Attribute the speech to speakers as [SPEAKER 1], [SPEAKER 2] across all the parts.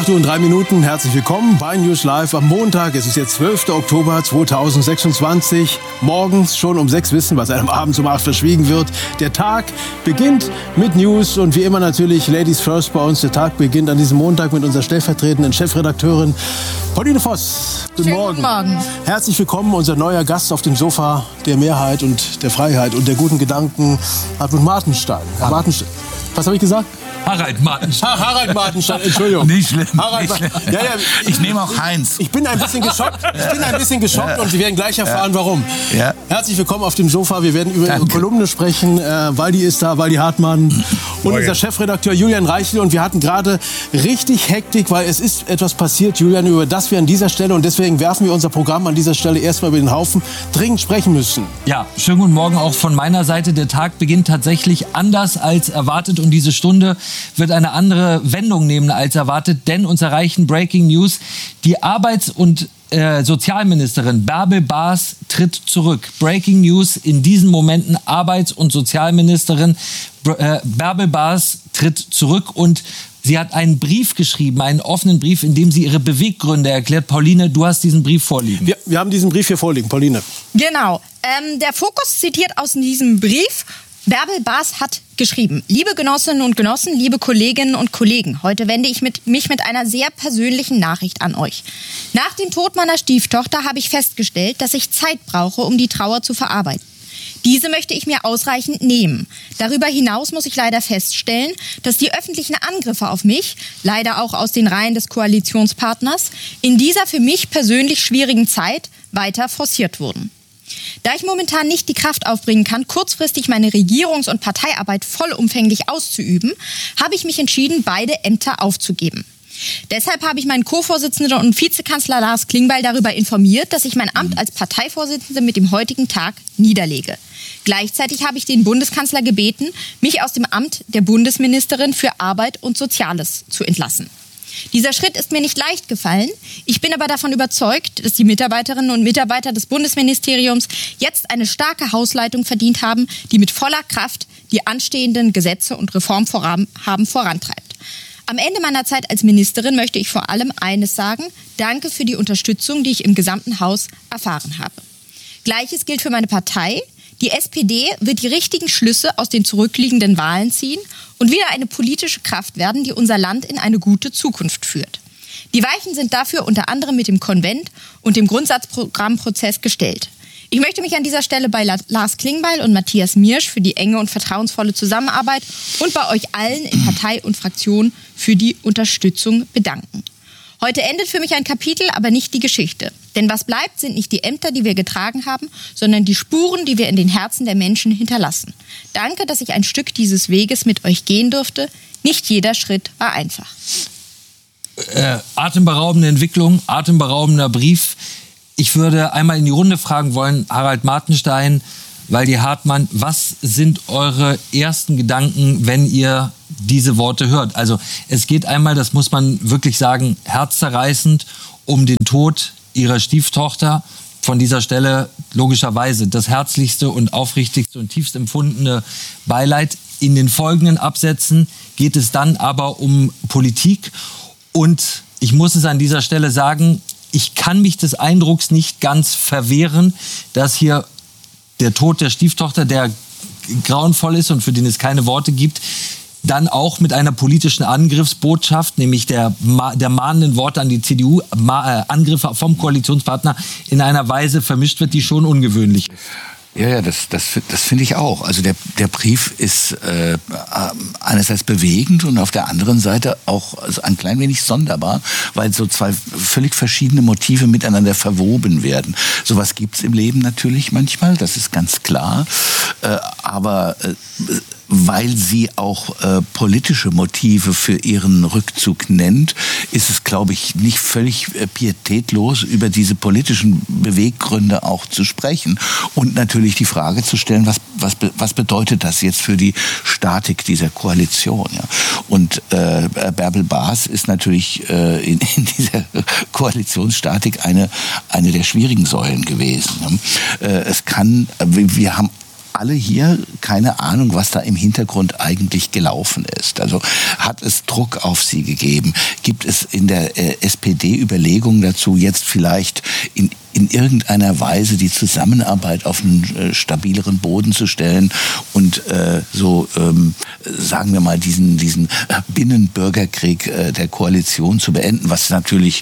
[SPEAKER 1] 8 Uhr und 3 Minuten. Herzlich willkommen bei News Live am Montag. Es ist jetzt 12. Oktober 2026. Morgens schon um 6 wissen, was einem abends um 8 verschwiegen wird. Der Tag beginnt mit News und wie immer natürlich Ladies First bei uns. Der Tag beginnt an diesem Montag mit unserer stellvertretenden Chefredakteurin Pauline Voss. Guten Morgen.
[SPEAKER 2] Guten Morgen.
[SPEAKER 1] Herzlich willkommen, unser neuer Gast auf dem Sofa der Mehrheit und der Freiheit und der guten Gedanken, Hartmut Martenstein. Herr Martenstein, was habe ich gesagt?
[SPEAKER 3] Harald Martenstein.
[SPEAKER 1] Harald Martenstein, Entschuldigung.
[SPEAKER 3] Nicht schlimm.
[SPEAKER 1] Harald,
[SPEAKER 3] nicht schlimm.
[SPEAKER 1] Ja,
[SPEAKER 3] ich nehme auch Heinz.
[SPEAKER 1] Ich bin ein bisschen geschockt und Sie werden gleich erfahren, warum.
[SPEAKER 3] Ja.
[SPEAKER 1] Herzlich willkommen auf dem Sofa. Wir werden über Ihre Kolumne sprechen. Waldi ist da, Waldi Hartmann und unser Chefredakteur Julian Reichel. Und wir hatten gerade richtig Hektik, weil es ist etwas passiert, Julian, über das wir an dieser Stelle, und deswegen werfen wir unser Programm an dieser Stelle erstmal über den Haufen, dringend sprechen müssen.
[SPEAKER 3] Ja, schönen guten Morgen auch von meiner Seite. Der Tag beginnt tatsächlich anders als erwartet und diese Stunde wird eine andere Wendung nehmen als erwartet, denn uns erreichen Breaking News. Die Arbeits- und Sozialministerin Bärbel Baas tritt zurück. Breaking News in diesen Momenten: Arbeits- und Sozialministerin Bärbel Baas tritt zurück und sie hat einen Brief geschrieben, einen offenen Brief, in dem sie ihre Beweggründe erklärt. Pauline, du hast diesen Brief vorliegen.
[SPEAKER 1] Wir haben diesen Brief hier vorliegen, Pauline.
[SPEAKER 2] Genau. Der Fokus zitiert aus diesem Brief: Bärbel Baas hat geschrieben: Liebe Genossinnen und Genossen, liebe Kolleginnen und Kollegen, heute wende ich mich mit einer sehr persönlichen Nachricht an euch. Nach dem Tod meiner Stieftochter habe ich festgestellt, dass ich Zeit brauche, um die Trauer zu verarbeiten. Diese möchte ich mir ausreichend nehmen. Darüber hinaus muss ich leider feststellen, dass die öffentlichen Angriffe auf mich, leider auch aus den Reihen des Koalitionspartners, in dieser für mich persönlich schwierigen Zeit weiter forciert wurden. Da ich momentan nicht die Kraft aufbringen kann, kurzfristig meine Regierungs- und Parteiarbeit vollumfänglich auszuüben, habe ich mich entschieden, beide Ämter aufzugeben. Deshalb habe ich meinen Co-Vorsitzenden und Vizekanzler Lars Klingbeil darüber informiert, dass ich mein Amt als Parteivorsitzende mit dem heutigen Tag niederlege. Gleichzeitig habe ich den Bundeskanzler gebeten, mich aus dem Amt der Bundesministerin für Arbeit und Soziales zu entlassen. Dieser Schritt ist mir nicht leicht gefallen. Ich bin aber davon überzeugt, dass die Mitarbeiterinnen und Mitarbeiter des Bundesministeriums jetzt eine starke Hausleitung verdient haben, die mit voller Kraft die anstehenden Gesetze und Reformvorhaben vorantreibt. Am Ende meiner Zeit als Ministerin möchte ich vor allem eines sagen: Danke für die Unterstützung, die ich im gesamten Haus erfahren habe. Gleiches gilt für meine Partei. Die SPD wird die richtigen Schlüsse aus den zurückliegenden Wahlen ziehen und wieder eine politische Kraft werden, die unser Land in eine gute Zukunft führt. Die Weichen sind dafür unter anderem mit dem Konvent und dem Grundsatzprogrammprozess gestellt. Ich möchte mich an dieser Stelle bei Lars Klingbeil und Matthias Miersch für die enge und vertrauensvolle Zusammenarbeit und bei euch allen in Partei und Fraktion für die Unterstützung bedanken. Heute endet für mich ein Kapitel, aber nicht die Geschichte. Denn was bleibt, sind nicht die Ämter, die wir getragen haben, sondern die Spuren, die wir in den Herzen der Menschen hinterlassen. Danke, dass ich ein Stück dieses Weges mit euch gehen durfte. Nicht jeder Schritt war einfach.
[SPEAKER 3] Atemberaubende Entwicklung, atemberaubender Brief. Ich würde einmal in die Runde fragen wollen, Harald Martenstein, Waldi Hartmann, was sind eure ersten Gedanken, wenn ihr diese Worte hört? Also es geht einmal, das muss man wirklich sagen, herzzerreißend um den Tod ihrer Stieftochter. Von dieser Stelle logischerweise das herzlichste und aufrichtigste und tiefst empfundene Beileid. In den folgenden Absätzen geht es dann aber um Politik. Und ich muss es an dieser Stelle sagen, ich kann mich des Eindrucks nicht ganz verwehren, dass hier der Tod der Stieftochter, der grauenvoll ist und für den es keine Worte gibt, dann auch mit einer politischen Angriffsbotschaft, nämlich der mahnenden Worte an die CDU, Angriffe vom Koalitionspartner, in einer Weise vermischt wird, die schon ungewöhnlich ist.
[SPEAKER 4] Ja, das finde ich auch. Also der Brief ist einerseits bewegend und auf der anderen Seite auch ein klein wenig sonderbar, weil so zwei völlig verschiedene Motive miteinander verwoben werden. Sowas gibt's im Leben natürlich manchmal, das ist ganz klar. Aber weil sie auch politische Motive für ihren Rückzug nennt, ist es, glaube ich, nicht völlig pietätlos, über diese politischen Beweggründe auch zu sprechen und natürlich die Frage zu stellen, was bedeutet das jetzt für die Statik dieser Koalition? Ja? Und Bärbel Baas ist natürlich in dieser Koalitionsstatik eine der schwierigen Säulen gewesen. Wir haben alle hier keine Ahnung, was da im Hintergrund eigentlich gelaufen ist. Also hat es Druck auf sie gegeben? Gibt es in der SPD Überlegungen dazu, jetzt vielleicht in irgendeiner Weise die Zusammenarbeit auf einen stabileren Boden zu stellen und sagen wir mal, diesen Binnenbürgerkrieg der Koalition zu beenden, was natürlich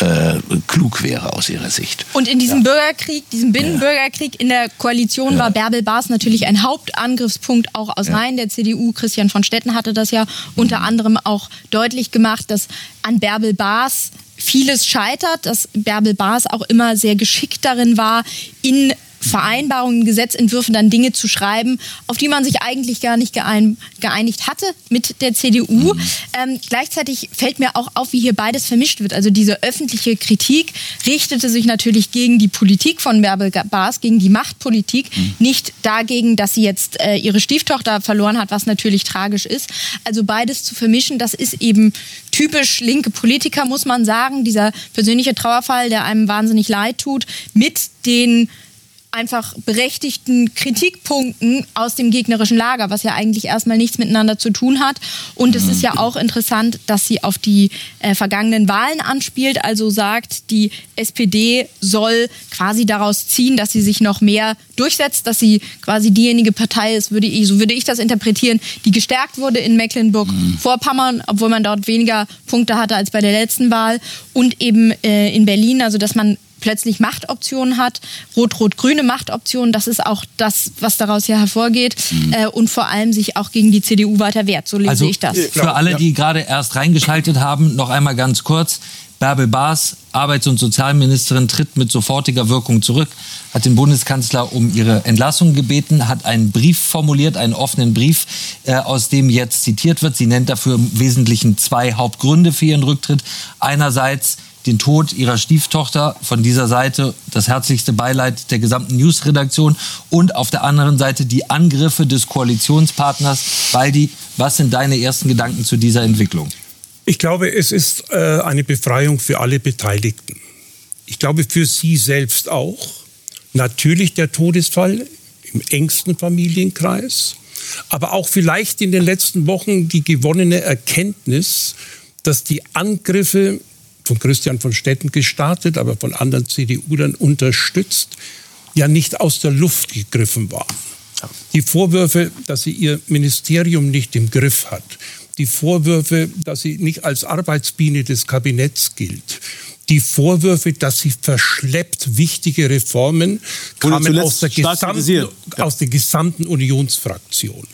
[SPEAKER 4] klug wäre aus ihrer Sicht.
[SPEAKER 2] Und in diesem Bürgerkrieg, diesem Binnenbürgerkrieg in der Koalition war Bärbel Baas natürlich ein Hauptangriffspunkt auch aus Reihen der CDU. Christian von Stetten hatte das ja unter anderem auch deutlich gemacht, dass an Bärbel Baas vieles scheitert, dass Bärbel Baas auch immer sehr geschickt darin war, in Vereinbarungen, Gesetzentwürfen dann Dinge zu schreiben, auf die man sich eigentlich gar nicht geeinigt hatte mit der CDU. Gleichzeitig fällt mir auch auf, wie hier beides vermischt wird. Also diese öffentliche Kritik richtete sich natürlich gegen die Politik von Bärbel Baas, gegen die Machtpolitik, nicht dagegen, dass sie jetzt ihre Stieftochter verloren hat, was natürlich tragisch ist. Also beides zu vermischen, das ist eben typisch linke Politiker, muss man sagen. Dieser persönliche Trauerfall, der einem wahnsinnig leid tut, mit den einfach berechtigten Kritikpunkten aus dem gegnerischen Lager, was ja eigentlich erstmal nichts miteinander zu tun hat. Und es ist ja auch interessant, dass sie auf die vergangenen Wahlen anspielt, also sagt, die SPD soll quasi daraus ziehen, dass sie sich noch mehr durchsetzt, dass sie quasi diejenige Partei ist, so würde ich das interpretieren, die gestärkt wurde in Mecklenburg-Vorpommern, obwohl man dort weniger Punkte hatte als bei der letzten Wahl, und eben in Berlin, also dass man plötzlich Machtoptionen hat, rot-rot-grüne Machtoptionen, das ist auch das, was daraus ja hervorgeht, und vor allem sich auch gegen die CDU weiter wehrt, so lese ich das.
[SPEAKER 3] Für alle, die gerade erst reingeschaltet haben, noch einmal ganz kurz: Bärbel Baas, Arbeits- und Sozialministerin, tritt mit sofortiger Wirkung zurück, hat den Bundeskanzler um ihre Entlassung gebeten, hat einen Brief formuliert, einen offenen Brief, aus dem jetzt zitiert wird. Sie nennt dafür im Wesentlichen 2 Hauptgründe für ihren Rücktritt. Einerseits den Tod ihrer Stieftochter, von dieser Seite das herzlichste Beileid der gesamten News-Redaktion, und auf der anderen Seite die Angriffe des Koalitionspartners. Waldi, was sind deine ersten Gedanken zu dieser Entwicklung?
[SPEAKER 5] Ich glaube, es ist eine Befreiung für alle Beteiligten. Ich glaube, für sie selbst auch. Natürlich der Todesfall im engsten Familienkreis, aber auch vielleicht in den letzten Wochen die gewonnene Erkenntnis, dass die Angriffe von Christian von Stetten gestartet, aber von anderen CDU-Lern unterstützt, ja nicht aus der Luft gegriffen waren. Die Vorwürfe, dass sie ihr Ministerium nicht im Griff hat, die Vorwürfe, dass sie nicht als Arbeitsbiene des Kabinetts gilt, die Vorwürfe, dass sie verschleppt wichtige Reformen, kamen aus der gesamten Unionsfraktion.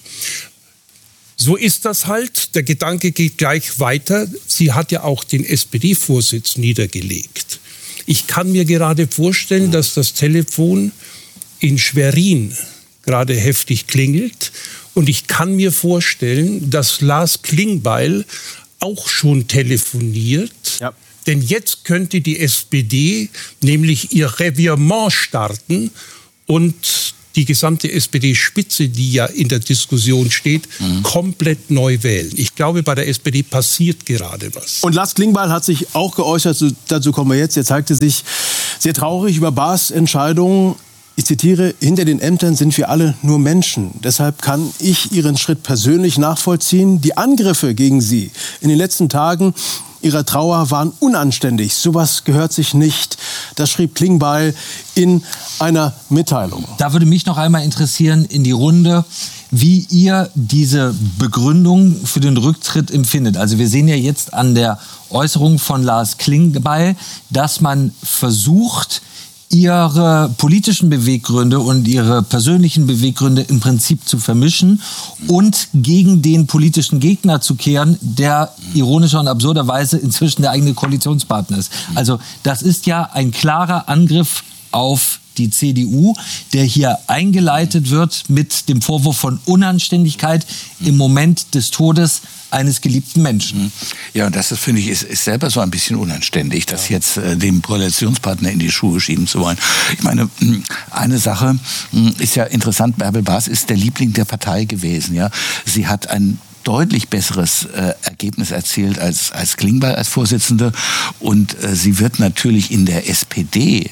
[SPEAKER 5] So ist das halt. Der Gedanke geht gleich weiter. Sie hat ja auch den SPD-Vorsitz niedergelegt. Ich kann mir gerade vorstellen, dass das Telefon in Schwerin gerade heftig klingelt. Und ich kann mir vorstellen, dass Lars Klingbeil auch schon telefoniert. Ja. Denn jetzt könnte die SPD nämlich ihr Revirement starten und die gesamte SPD-Spitze, die ja in der Diskussion steht, komplett neu wählen. Ich glaube, bei der SPD passiert gerade was.
[SPEAKER 1] Und Lars Klingbeil hat sich auch geäußert, dazu kommen wir jetzt. Er zeigte sich sehr traurig über Baas' Entscheidungen. Ich zitiere: Hinter den Ämtern sind wir alle nur Menschen. Deshalb kann ich Ihren Schritt persönlich nachvollziehen. Die Angriffe gegen Sie in den letzten Tagen ihrer Trauer waren unanständig. Sowas gehört sich nicht. Das schrieb Klingbeil in einer Mitteilung.
[SPEAKER 3] Da würde mich noch einmal interessieren in die Runde, wie ihr diese Begründung für den Rücktritt empfindet. Also wir sehen ja jetzt an der Äußerung von Lars Klingbeil, dass man versucht, ihre politischen Beweggründe und ihre persönlichen Beweggründe im Prinzip zu vermischen und gegen den politischen Gegner zu kehren, der ironischer und absurderweise inzwischen der eigene Koalitionspartner ist. Also das ist ja ein klarer Angriff auf die CDU, der hier eingeleitet wird mit dem Vorwurf von Unanständigkeit im Moment des Todes eines geliebten Menschen.
[SPEAKER 4] Ja, und das finde ich, ist selber so ein bisschen unanständig, das jetzt dem Koalitionspartner in die Schuhe schieben zu wollen. Ich meine, eine Sache ist ja interessant: Bärbel Baas ist der Liebling der Partei gewesen. Ja, sie hat ein deutlich besseres Ergebnis erzielt als Klingbeil als Vorsitzende. Und sie wird natürlich in der SPD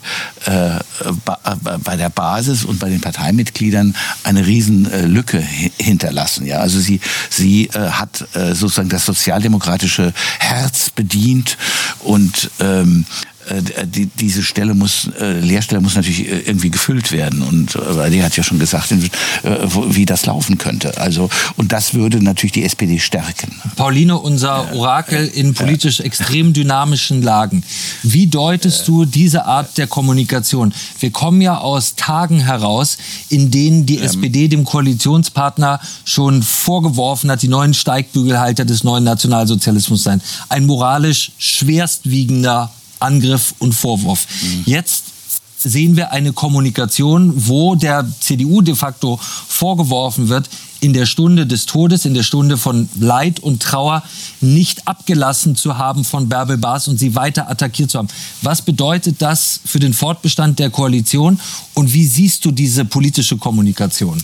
[SPEAKER 4] bei der Basis und bei den Parteimitgliedern eine Riesen Lücke hinterlassen. Ja? Also sie hat sozusagen das sozialdemokratische Herz bedient und diese Leerstelle muss natürlich irgendwie gefüllt werden. Und die hat ja schon gesagt, wie das laufen könnte. Also, und das würde natürlich die SPD stärken.
[SPEAKER 3] Pauline, unser Orakel in politisch extrem dynamischen Lagen. Wie deutest du diese Art der Kommunikation? Wir kommen ja aus Tagen heraus, in denen die SPD dem Koalitionspartner schon vorgeworfen hat, die neuen Steigbügelhalter des neuen Nationalsozialismus seien. Ein moralisch schwerstwiegender Angriff und Vorwurf. Jetzt sehen wir eine Kommunikation, wo der CDU de facto vorgeworfen wird, in der Stunde des Todes, in der Stunde von Leid und Trauer nicht abgelassen zu haben von Bärbel Baas und sie weiter attackiert zu haben. Was bedeutet das für den Fortbestand der Koalition und wie siehst du diese politische Kommunikation?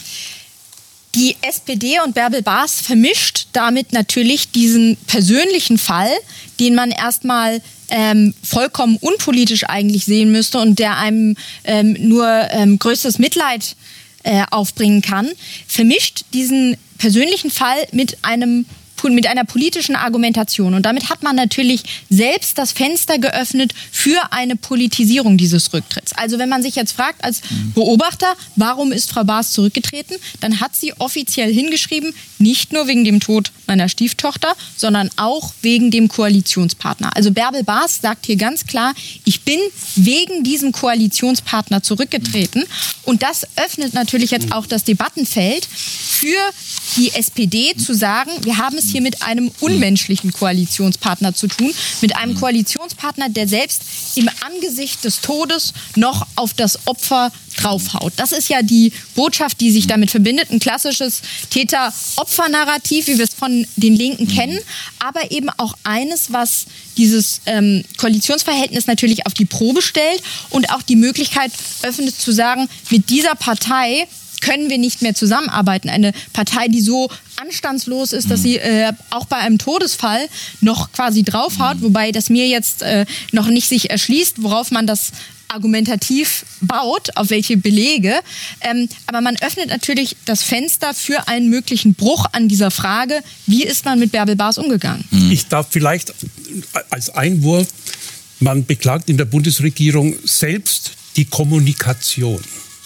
[SPEAKER 2] Die SPD und Bärbel Baas vermischt damit natürlich diesen persönlichen Fall, den man erstmal vollkommen unpolitisch eigentlich sehen müsste und der einem nur größtes Mitleid aufbringen kann, vermischt diesen persönlichen Fall mit einer politischen Argumentation. Und damit hat man natürlich selbst das Fenster geöffnet für eine Politisierung dieses Rücktritts. Also wenn man sich jetzt fragt als Beobachter, warum ist Frau Baas zurückgetreten, dann hat sie offiziell hingeschrieben, nicht nur wegen dem Tod meiner Stieftochter, sondern auch wegen dem Koalitionspartner. Also Bärbel Baas sagt hier ganz klar, ich bin wegen diesem Koalitionspartner zurückgetreten. Und das öffnet natürlich jetzt auch das Debattenfeld für die SPD zu sagen, wir haben es hier mit einem unmenschlichen Koalitionspartner zu tun, mit einem Koalitionspartner, der selbst im Angesicht des Todes noch auf das Opfer draufhaut. Das ist ja die Botschaft, die sich damit verbindet. Ein klassisches Täter-Opfer-Narrativ, wie wir es von den Linken kennen, aber eben auch eines, was dieses Koalitionsverhältnis natürlich auf die Probe stellt und auch die Möglichkeit öffnet zu sagen, mit dieser Partei können wir nicht mehr zusammenarbeiten. Eine Partei, die so anstandslos ist, dass sie auch bei einem Todesfall noch quasi draufhaut, wobei das mir jetzt noch nicht sich erschließt, worauf man das argumentativ baut, auf welche Belege. Aber man öffnet natürlich das Fenster für einen möglichen Bruch an dieser Frage, wie ist man mit Bärbel Baas umgegangen?
[SPEAKER 5] Ich darf vielleicht als Einwurf, man beklagt in der Bundesregierung selbst die Kommunikation.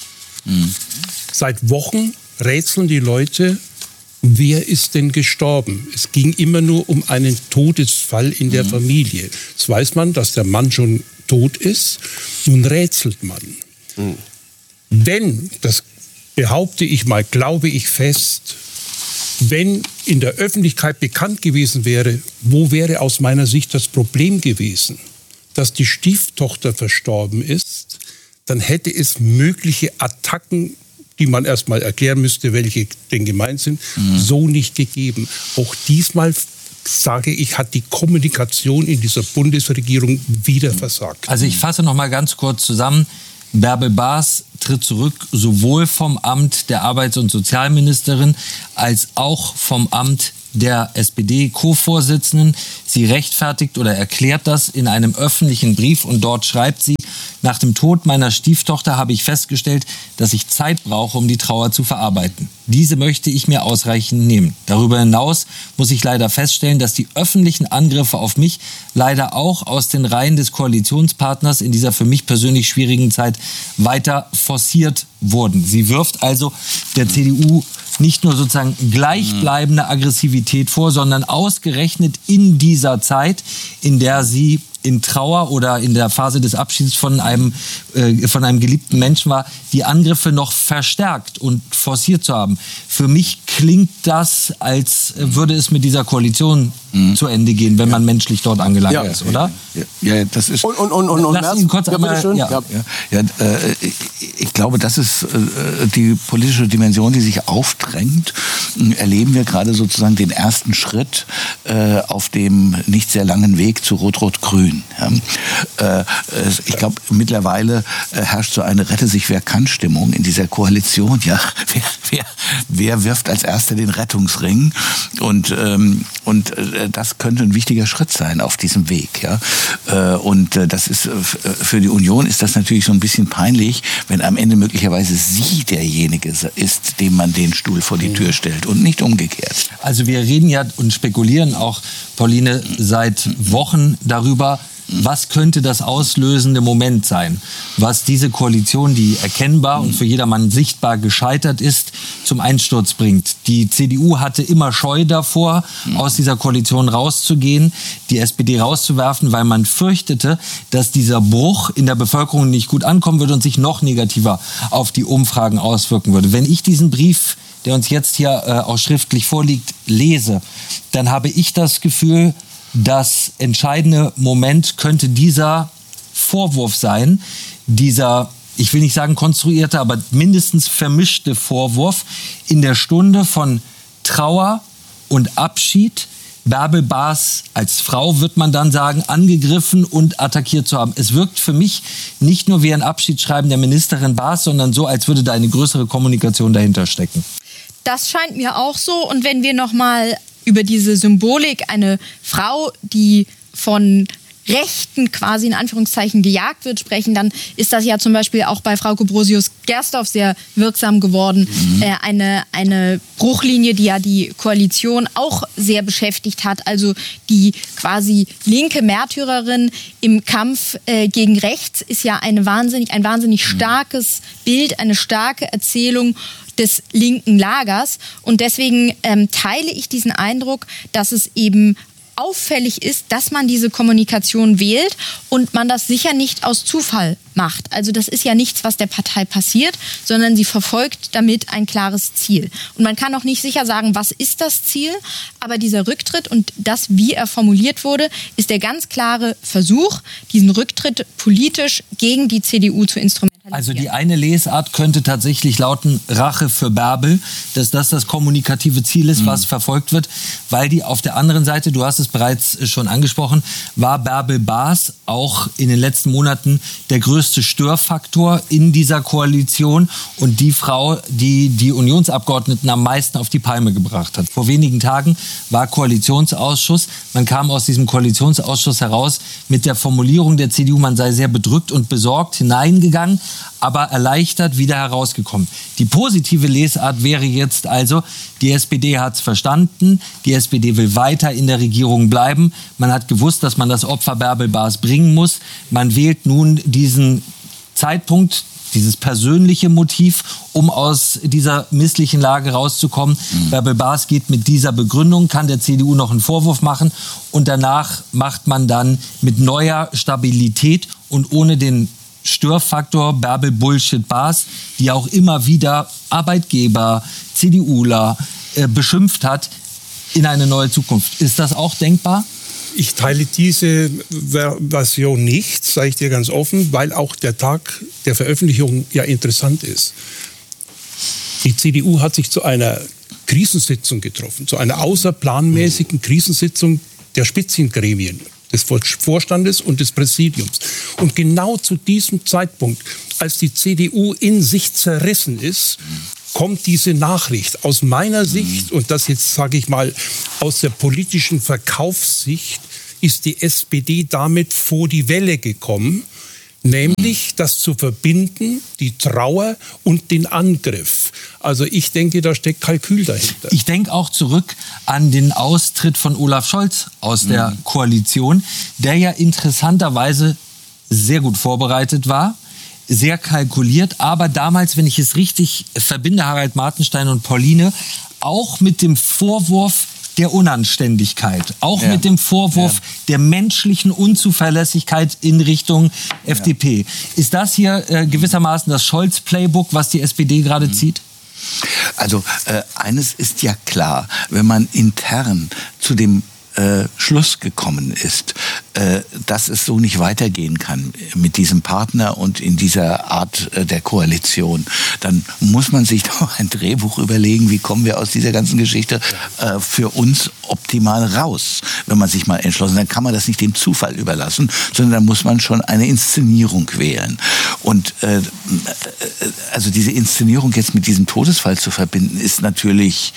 [SPEAKER 5] Seit Wochen rätseln die Leute, wer ist denn gestorben? Es ging immer nur um einen Todesfall in der Familie. Jetzt weiß man, dass der Mann schon tot ist. Nun rätselt man. Wenn, das behaupte ich mal, glaube ich fest, wenn in der Öffentlichkeit bekannt gewesen wäre, wo wäre aus meiner Sicht das Problem gewesen, dass die Stieftochter verstorben ist, dann hätte es mögliche Attacken, die man erstmal erklären müsste, welche denn gemeint sind, so nicht gegeben. Auch diesmal, sage ich, hat die Kommunikation in dieser Bundesregierung wieder versagt.
[SPEAKER 3] Also ich fasse noch mal ganz kurz zusammen. Bärbel Baas tritt zurück, sowohl vom Amt der Arbeits- und Sozialministerin als auch vom Amt der SPD-Co-Vorsitzenden. Sie rechtfertigt oder erklärt das in einem öffentlichen Brief und dort schreibt sie, nach dem Tod meiner Stieftochter habe ich festgestellt, dass ich Zeit brauche, um die Trauer zu verarbeiten. Diese möchte ich mir ausreichend nehmen. Darüber hinaus muss ich leider feststellen, dass die öffentlichen Angriffe auf mich leider auch aus den Reihen des Koalitionspartners in dieser für mich persönlich schwierigen Zeit weiter forciert wurden. Sie wirft also der CDU nicht nur sozusagen gleichbleibende Aggressivität vor, sondern ausgerechnet in dieser Zeit, in der sie in Trauer oder in der Phase des Abschieds von einem geliebten Menschen war, die Angriffe noch verstärkt und forciert zu haben. Für mich klingt das, als würde es mit dieser Koalition zu Ende gehen, wenn man menschlich dort angelangt ist, oder?
[SPEAKER 4] Ja, das ist...
[SPEAKER 1] Und
[SPEAKER 3] lass ihn kurz einmal...
[SPEAKER 4] Ich glaube, das ist die politische Dimension, die sich aufdrängt. Erleben wir gerade sozusagen den ersten Schritt auf dem nicht sehr langen Weg zu Rot-Rot-Grün. Grünen. Ja. Ich glaube, mittlerweile herrscht so eine Rette-sich-wer-kann-Stimmung in dieser Koalition. Ja, wer wirft als Erster den Rettungsring? Und das könnte ein wichtiger Schritt sein auf diesem Weg. Ja. Und das ist für die Union ist das natürlich so ein bisschen peinlich, wenn am Ende möglicherweise sie derjenige ist, dem man den Stuhl vor die Tür stellt und nicht umgekehrt.
[SPEAKER 3] Also wir reden ja und spekulieren auch, Pauline, seit Wochen darüber, was könnte das auslösende Moment sein, was diese Koalition, die erkennbar und für jedermann sichtbar gescheitert ist, zum Einsturz bringt. Die CDU hatte immer Scheu davor, aus dieser Koalition rauszugehen, die SPD rauszuwerfen, weil man fürchtete, dass dieser Bruch in der Bevölkerung nicht gut ankommen würde und sich noch negativer auf die Umfragen auswirken würde. Wenn ich diesen Brief, der uns jetzt hier auch schriftlich vorliegt, lese, dann habe ich das Gefühl, das entscheidende Moment könnte dieser Vorwurf sein, dieser, ich will nicht sagen konstruierte, aber mindestens vermischte Vorwurf in der Stunde von Trauer und Abschied, Bärbel Baas als Frau, wird man dann sagen, angegriffen und attackiert zu haben. Es wirkt für mich nicht nur wie ein Abschiedsschreiben der Ministerin Baas, sondern so, als würde da eine größere Kommunikation dahinter stecken.
[SPEAKER 2] Das scheint mir auch so. Und wenn wir nochmal über diese Symbolik, eine Frau, die von Rechten quasi in Anführungszeichen gejagt wird, sprechen, dann ist das ja zum Beispiel auch bei Frau Brosius-Gersdorf sehr wirksam geworden. Eine Bruchlinie, die ja die Koalition auch sehr beschäftigt hat. Also die quasi linke Märtyrerin im Kampf gegen rechts ist ja ein wahnsinnig starkes Bild, eine starke Erzählung des linken Lagers. Und deswegen teile ich diesen Eindruck, dass es eben auffällig ist, dass man diese Kommunikation wählt und man das sicher nicht aus Zufall macht. Also das ist ja nichts, was der Partei passiert, sondern sie verfolgt damit ein klares Ziel. Und man kann auch nicht sicher sagen, was ist das Ziel, aber dieser Rücktritt und das, wie er formuliert wurde, ist der ganz klare Versuch, diesen Rücktritt politisch gegen die CDU zu instrumentalisieren.
[SPEAKER 3] Also die eine Lesart könnte tatsächlich lauten, Rache für Bärbel, dass das kommunikative Ziel ist, was verfolgt wird, weil die auf der anderen Seite, du hast es bereits schon angesprochen, war Bärbel Baas auch in den letzten Monaten der größte Störfaktor in dieser Koalition und die Frau, die die Unionsabgeordneten am meisten auf die Palme gebracht hat. Vor wenigen Tagen war Koalitionsausschuss. Man kam aus diesem Koalitionsausschuss heraus mit der Formulierung der CDU, man sei sehr bedrückt und besorgt hineingegangen, aber erleichtert wieder herausgekommen. Die positive Lesart wäre jetzt also, die SPD hat es verstanden, die SPD will weiter in der Regierung bleiben. Man hat gewusst, dass man das Opfer Bärbel Baas bringen muss. Man wählt nun diesen Zeitpunkt, dieses persönliche Motiv, um aus dieser misslichen Lage rauszukommen. Bärbel Baas geht mit dieser Begründung, kann der CDU noch einen Vorwurf machen und danach macht man dann mit neuer Stabilität und ohne den Störfaktor Bärbel Bullshit Baas, die auch immer wieder Arbeitgeber, CDUler beschimpft hat, in eine neue Zukunft. Ist das auch denkbar?
[SPEAKER 5] Ich teile diese Version nicht, sage ich dir ganz offen, weil auch der Tag der Veröffentlichung ja interessant ist. Die CDU hat sich zu einer Krisensitzung getroffen, zu einer außerplanmäßigen Krisensitzung der Spitzengremien, des Vorstandes und des Präsidiums. Und genau zu diesem Zeitpunkt, als die CDU in sich zerrissen ist, kommt diese Nachricht. Aus meiner Sicht, und das jetzt sage ich mal aus der politischen Verkaufssicht, ist die SPD damit vor die Welle gekommen, nämlich das zu verbinden, die Trauer und den Angriff. Also ich denke, da steckt Kalkül dahinter.
[SPEAKER 3] Ich denke auch zurück an den Austritt von Olaf Scholz aus der Koalition, der ja interessanterweise sehr gut vorbereitet war, sehr kalkuliert, aber damals, wenn ich es richtig verbinde, Harald Martenstein und Pauline, auch mit dem Vorwurf der Unanständigkeit, auch mit dem Vorwurf der menschlichen Unzuverlässigkeit in Richtung FDP. Ist das hier gewissermaßen das Scholz-Playbook, was die SPD gerade zieht?
[SPEAKER 4] Also eines ist ja klar, wenn man intern zu dem Schluss gekommen ist, dass es so nicht weitergehen kann mit diesem Partner und in dieser Art der Koalition, dann muss man sich doch ein Drehbuch überlegen, wie kommen wir aus dieser ganzen Geschichte für uns optimal raus. Wenn man sich mal entschlossen, dann kann man das nicht dem Zufall überlassen, sondern dann muss man schon eine Inszenierung wählen. Und also diese Inszenierung jetzt mit diesem Todesfall zu verbinden, ist natürlich,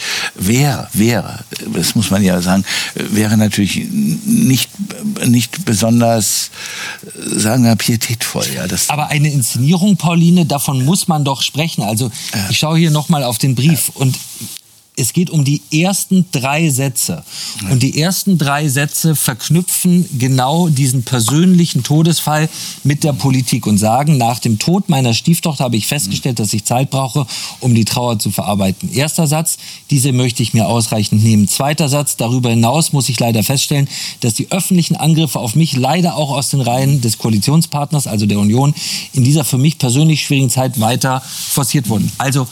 [SPEAKER 4] das muss man ja sagen, wäre natürlich nicht besonders, sagen wir, pietätvoll. Ja,
[SPEAKER 3] aber eine Inszenierung, Pauline, davon muss man doch sprechen. Also ich schaue hier nochmal auf den Brief und es geht um die ersten 3 Sätze. Und die ersten 3 Sätze verknüpfen genau diesen persönlichen Todesfall mit der Politik und sagen, nach dem Tod meiner Stieftochter habe ich festgestellt, dass ich Zeit brauche, um die Trauer zu verarbeiten. Erster Satz, diese möchte ich mir ausreichend nehmen. Zweiter Satz, darüber hinaus muss ich leider feststellen, dass die öffentlichen Angriffe auf mich leider auch aus den Reihen des Koalitionspartners, also der Union, in dieser für mich persönlich schwierigen Zeit weiter forciert wurden. Also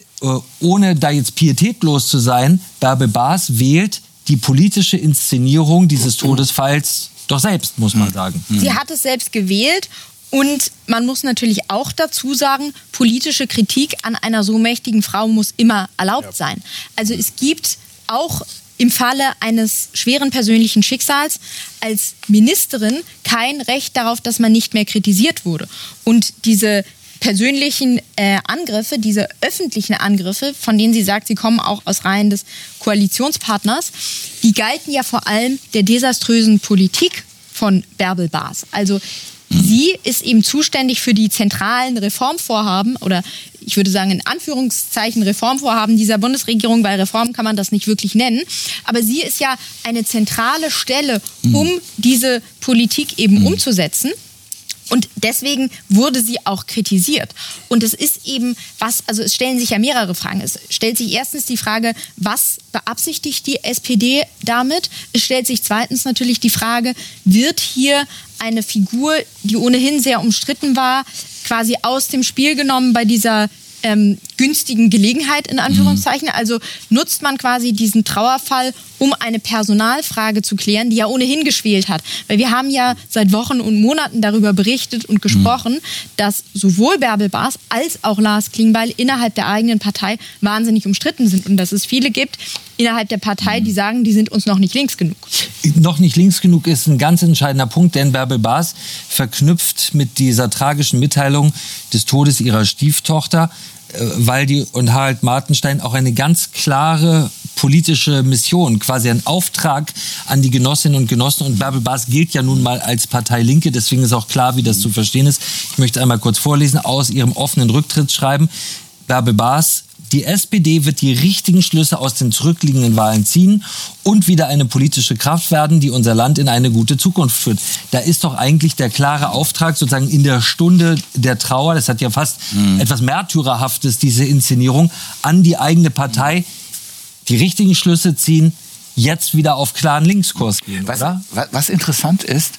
[SPEAKER 3] ohne da jetzt pietätlos zu sein, Bärbel Baas wählt die politische Inszenierung dieses Todesfalls doch selbst, muss man sagen.
[SPEAKER 2] Sie hat es selbst gewählt und man muss natürlich auch dazu sagen, politische Kritik an einer so mächtigen Frau muss immer erlaubt sein. Also es gibt auch im Falle eines schweren persönlichen Schicksals als Ministerin kein Recht darauf, dass man nicht mehr kritisiert wurde. Und diese persönlichen Angriffe, diese öffentlichen Angriffe, von denen sie sagt, sie kommen auch aus Reihen des Koalitionspartners, die galten ja vor allem der desaströsen Politik von Bärbel Baas. Also sie ist eben zuständig für die zentralen Reformvorhaben oder ich würde sagen in Anführungszeichen Reformvorhaben dieser Bundesregierung, weil Reform kann man das nicht wirklich nennen. Aber sie ist ja eine zentrale Stelle, um diese Politik eben umzusetzen. Und deswegen wurde sie auch kritisiert. Und es ist eben also es stellen sich ja mehrere Fragen. Es stellt sich erstens die Frage, was beabsichtigt die SPD damit? Es stellt sich zweitens natürlich die Frage, wird hier eine Figur, die ohnehin sehr umstritten war, quasi aus dem Spiel genommen bei dieser günstigen Gelegenheit, in Anführungszeichen. Also nutzt man quasi diesen Trauerfall, um eine Personalfrage zu klären, die ja ohnehin geschwelt hat. Weil wir haben ja seit Wochen und Monaten darüber berichtet und gesprochen, dass sowohl Bärbel Baas als auch Lars Klingbeil innerhalb der eigenen Partei wahnsinnig umstritten sind. Und dass es viele gibt innerhalb der Partei, die sagen, die sind uns noch nicht links genug.
[SPEAKER 3] Noch nicht links genug ist ein ganz entscheidender Punkt, denn Bärbel Baas verknüpft mit dieser tragischen Mitteilung des Todes ihrer Stieftochter Waldi und Harald Martenstein auch eine ganz klare politische Mission, quasi ein Auftrag an die Genossinnen und Genossen. Und Bärbel Baas gilt ja nun mal als Partei Linke, deswegen ist auch klar, wie das zu verstehen ist. Ich möchte einmal kurz vorlesen aus ihrem offenen Rücktrittsschreiben. Bärbel Baas: Die SPD wird die richtigen Schlüsse aus den zurückliegenden Wahlen ziehen und wieder eine politische Kraft werden, die unser Land in eine gute Zukunft führt. Da ist doch eigentlich der klare Auftrag sozusagen in der Stunde der Trauer, das hat ja fast etwas Märtyrerhaftes, diese Inszenierung, an die eigene Partei, die richtigen Schlüsse ziehen, jetzt wieder auf klaren Linkskurs gehen, oder?
[SPEAKER 4] Was interessant ist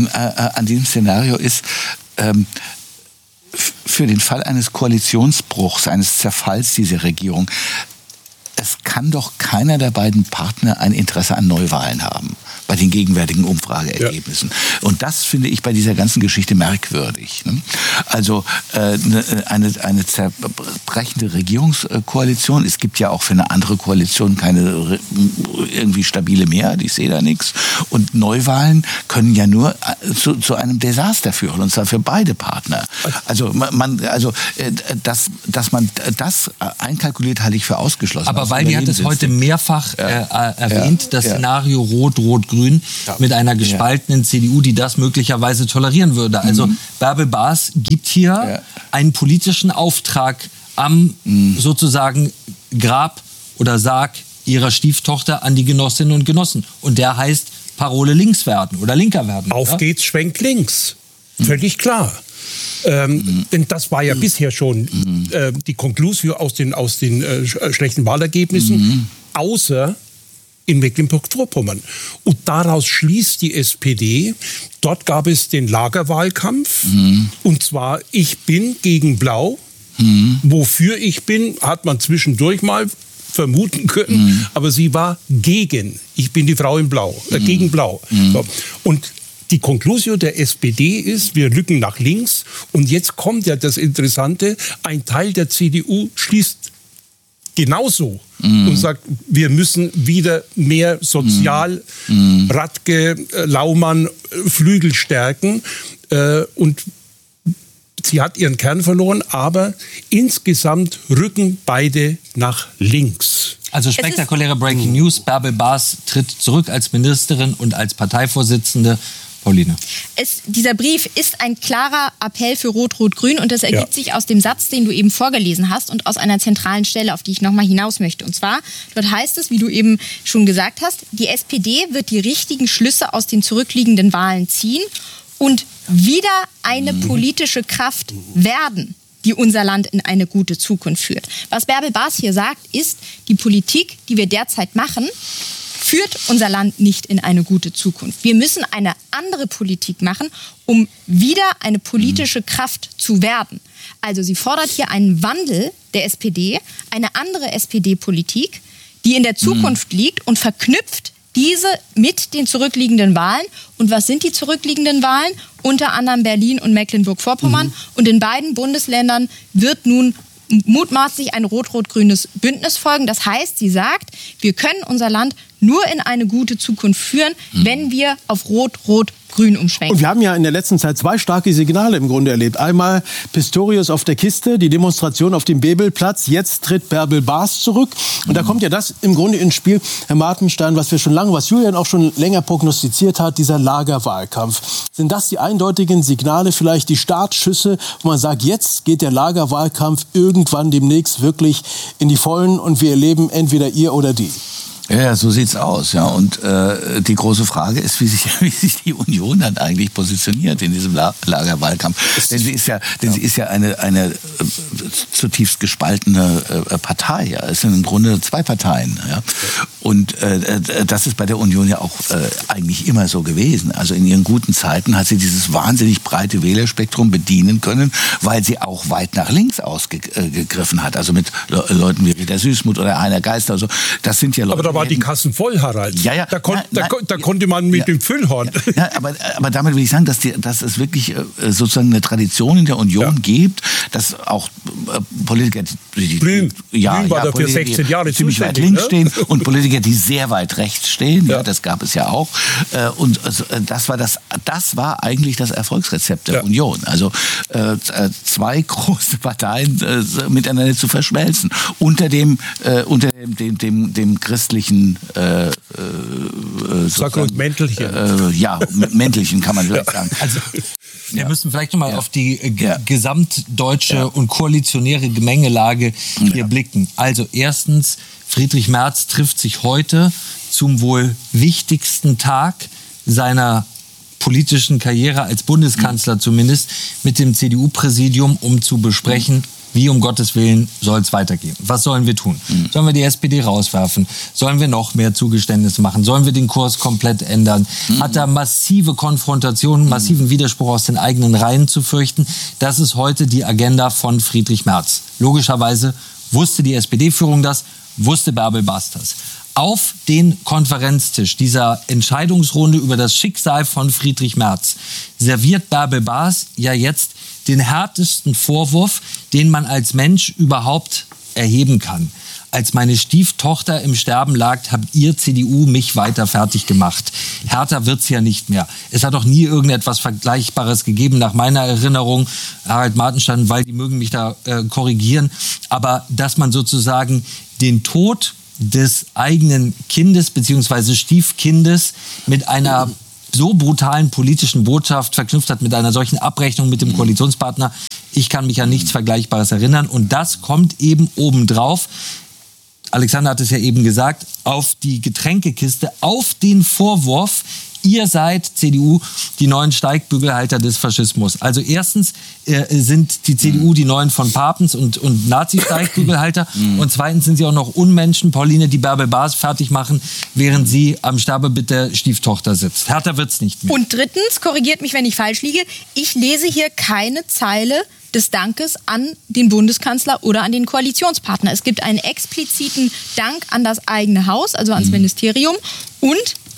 [SPEAKER 4] an diesem Szenario ist, für den Fall eines Koalitionsbruchs, eines Zerfalls dieser Regierung, es kann doch keiner der beiden Partner ein Interesse an Neuwahlen haben, bei den gegenwärtigen Umfrageergebnissen. Ja. Und das finde ich bei dieser ganzen Geschichte merkwürdig. Also eine zerbrechende Regierungskoalition, es gibt ja auch für eine andere Koalition keine irgendwie stabile Mehrheit, ich sehe da nichts. Und Neuwahlen können ja nur zu einem Desaster führen, und zwar für beide Partner. Also dass man das einkalkuliert, halte ich für ausgeschlossen.
[SPEAKER 3] Aber Waldi hat es heute mehrfach erwähnt, das Szenario Rot-Rot-Grün mit einer gespaltenen CDU, die das möglicherweise tolerieren würde. Also Bärbel Baas gibt hier einen politischen Auftrag am sozusagen Grab oder Sarg ihrer Stieftochter an die Genossinnen und Genossen. Und der heißt Parole links werden oder linker werden.
[SPEAKER 5] Auf geht's, schwenkt links. Völlig klar. Denn das war ja bisher schon die Konklusion aus den schlechten Wahlergebnissen, außer in Mecklenburg-Vorpommern. Und daraus schließt die SPD, dort gab es den Lagerwahlkampf, und zwar ich bin gegen Blau. Wofür ich bin, hat man zwischendurch mal vermuten können, aber sie war gegen. Ich bin die Frau in Blau, gegen Blau. So. Und die Conclusio der SPD ist, wir rücken nach links. Und jetzt kommt ja das Interessante, ein Teil der CDU schließt genauso und sagt, wir müssen wieder mehr Sozial, Radke, Laumann, Flügel stärken. Und sie hat ihren Kern verloren, aber insgesamt rücken beide nach links.
[SPEAKER 3] Also spektakuläre Breaking News. Bärbel Baas tritt zurück als Ministerin und als Parteivorsitzende. Pauline.
[SPEAKER 2] Dieser Brief ist ein klarer Appell für Rot-Rot-Grün und das ergibt sich aus dem Satz, den du eben vorgelesen hast und aus einer zentralen Stelle, auf die ich nochmal hinaus möchte. Und zwar, dort heißt es, wie du eben schon gesagt hast, die SPD wird die richtigen Schlüsse aus den zurückliegenden Wahlen ziehen und wieder eine politische Kraft werden, die unser Land in eine gute Zukunft führt. Was Bärbel Baas hier sagt, ist, die Politik, die wir derzeit machen, führt unser Land nicht in eine gute Zukunft. Wir müssen eine andere Politik machen, um wieder eine politische Kraft zu werden. Also sie fordert hier einen Wandel der SPD, eine andere SPD-Politik, die in der Zukunft liegt und verknüpft diese mit den zurückliegenden Wahlen. Und was sind die zurückliegenden Wahlen? Unter anderem Berlin und Mecklenburg-Vorpommern. Und in beiden Bundesländern wird nun mutmaßlich ein rot-rot-grünes Bündnis folgen. Das heißt, sie sagt, wir können unser Land nur in eine gute Zukunft führen, wenn wir auf Rot-Rot-Grün umschwenken.
[SPEAKER 1] Und wir haben ja in der letzten Zeit 2 starke Signale im Grunde erlebt. Einmal Pistorius auf der Kiste, die Demonstration auf dem Bebelplatz. Jetzt tritt Bärbel Baas zurück. Und da kommt ja das im Grunde ins Spiel, Herr Martenstein, was Julian auch schon länger prognostiziert hat, dieser Lagerwahlkampf. Sind das die eindeutigen Signale, vielleicht die Startschüsse, wo man sagt, jetzt geht der Lagerwahlkampf irgendwann demnächst wirklich in die Vollen und wir erleben entweder ihr oder die?
[SPEAKER 4] Ja, so sieht's aus, ja. Und die große Frage ist, wie sich die Union dann eigentlich positioniert in diesem Lagerwahlkampf. Denn sie ist ja eine zutiefst gespaltene Partei. Ja. Es sind im Grunde 2 Parteien. Ja. Und das ist bei der Union ja auch eigentlich immer so gewesen. Also in ihren guten Zeiten hat sie dieses wahnsinnig breite Wählerspektrum bedienen können, weil sie auch weit nach links ausgegriffen hat. Also mit Leuten wie Rita Süßmuth oder Heiner Geister. Also das sind ja Leute.
[SPEAKER 5] War die Kassen voll, Harald.
[SPEAKER 4] Ja.
[SPEAKER 5] Da konnte man mit dem Füllhorn.
[SPEAKER 4] Ja, aber damit will ich sagen, dass es wirklich sozusagen eine Tradition in der Union gibt, dass auch Politiker,
[SPEAKER 5] Blüm war dafür 16 Jahre
[SPEAKER 4] ziemlich weit links stehen und Politiker, die sehr weit rechts stehen. Ja, das gab es ja auch. Und das war eigentlich das Erfolgsrezept der Union. Also 2 große Parteien miteinander zu verschmelzen unter dem christlichen
[SPEAKER 5] Mäntelchen.
[SPEAKER 4] Mäntelchen kann man vielleicht sagen.
[SPEAKER 3] Also, wir müssen vielleicht nochmal auf die gesamtdeutsche und koalitionäre Gemengelage hier blicken. Also erstens, Friedrich Merz trifft sich heute zum wohl wichtigsten Tag seiner politischen Karriere als Bundeskanzler zumindest mit dem CDU-Präsidium, um zu besprechen, wie um Gottes Willen soll es weitergehen? Was sollen wir tun? Sollen wir die SPD rauswerfen? Sollen wir noch mehr Zugeständnisse machen? Sollen wir den Kurs komplett ändern? Hat er massive Konfrontationen, massiven Widerspruch aus den eigenen Reihen zu fürchten? Das ist heute die Agenda von Friedrich Merz. Logischerweise wusste die SPD-Führung das, wusste Bärbel Baas das. Auf den Konferenztisch dieser Entscheidungsrunde über das Schicksal von Friedrich Merz serviert Bärbel Baas ja jetzt den härtesten Vorwurf, den man als Mensch überhaupt erheben kann. Als meine Stieftochter im Sterben lag, habt ihr CDU mich weiter fertig gemacht. Härter wird's ja nicht mehr. Es hat auch nie irgendetwas Vergleichbares gegeben, nach meiner Erinnerung, Harald Martenstein, weil die mögen mich da korrigieren, aber dass man sozusagen den Tod des eigenen Kindes bzw. Stiefkindes mit einer so brutalen politischen Botschaft verknüpft hat, mit einer solchen Abrechnung mit dem Koalitionspartner. Ich kann mich an nichts Vergleichbares erinnern. Und das kommt eben obendrauf, Alexander hat es ja eben gesagt, auf die Getränkekiste, auf den Vorwurf, ihr seid, CDU, die neuen Steigbügelhalter des Faschismus. Also erstens sind die CDU die neuen von Papens und Nazi-Steigbügelhalter. Und zweitens sind sie auch noch Unmenschen, Pauline, die Bärbel Baas fertig machen, während sie am Sterbebett der Stieftochter sitzt. Härter wird's nicht mehr.
[SPEAKER 2] Und drittens, korrigiert mich, wenn ich falsch liege, ich lese hier keine Zeile des Dankes an den Bundeskanzler oder an den Koalitionspartner. Es gibt einen expliziten Dank an das eigene Haus, also ans Ministerium und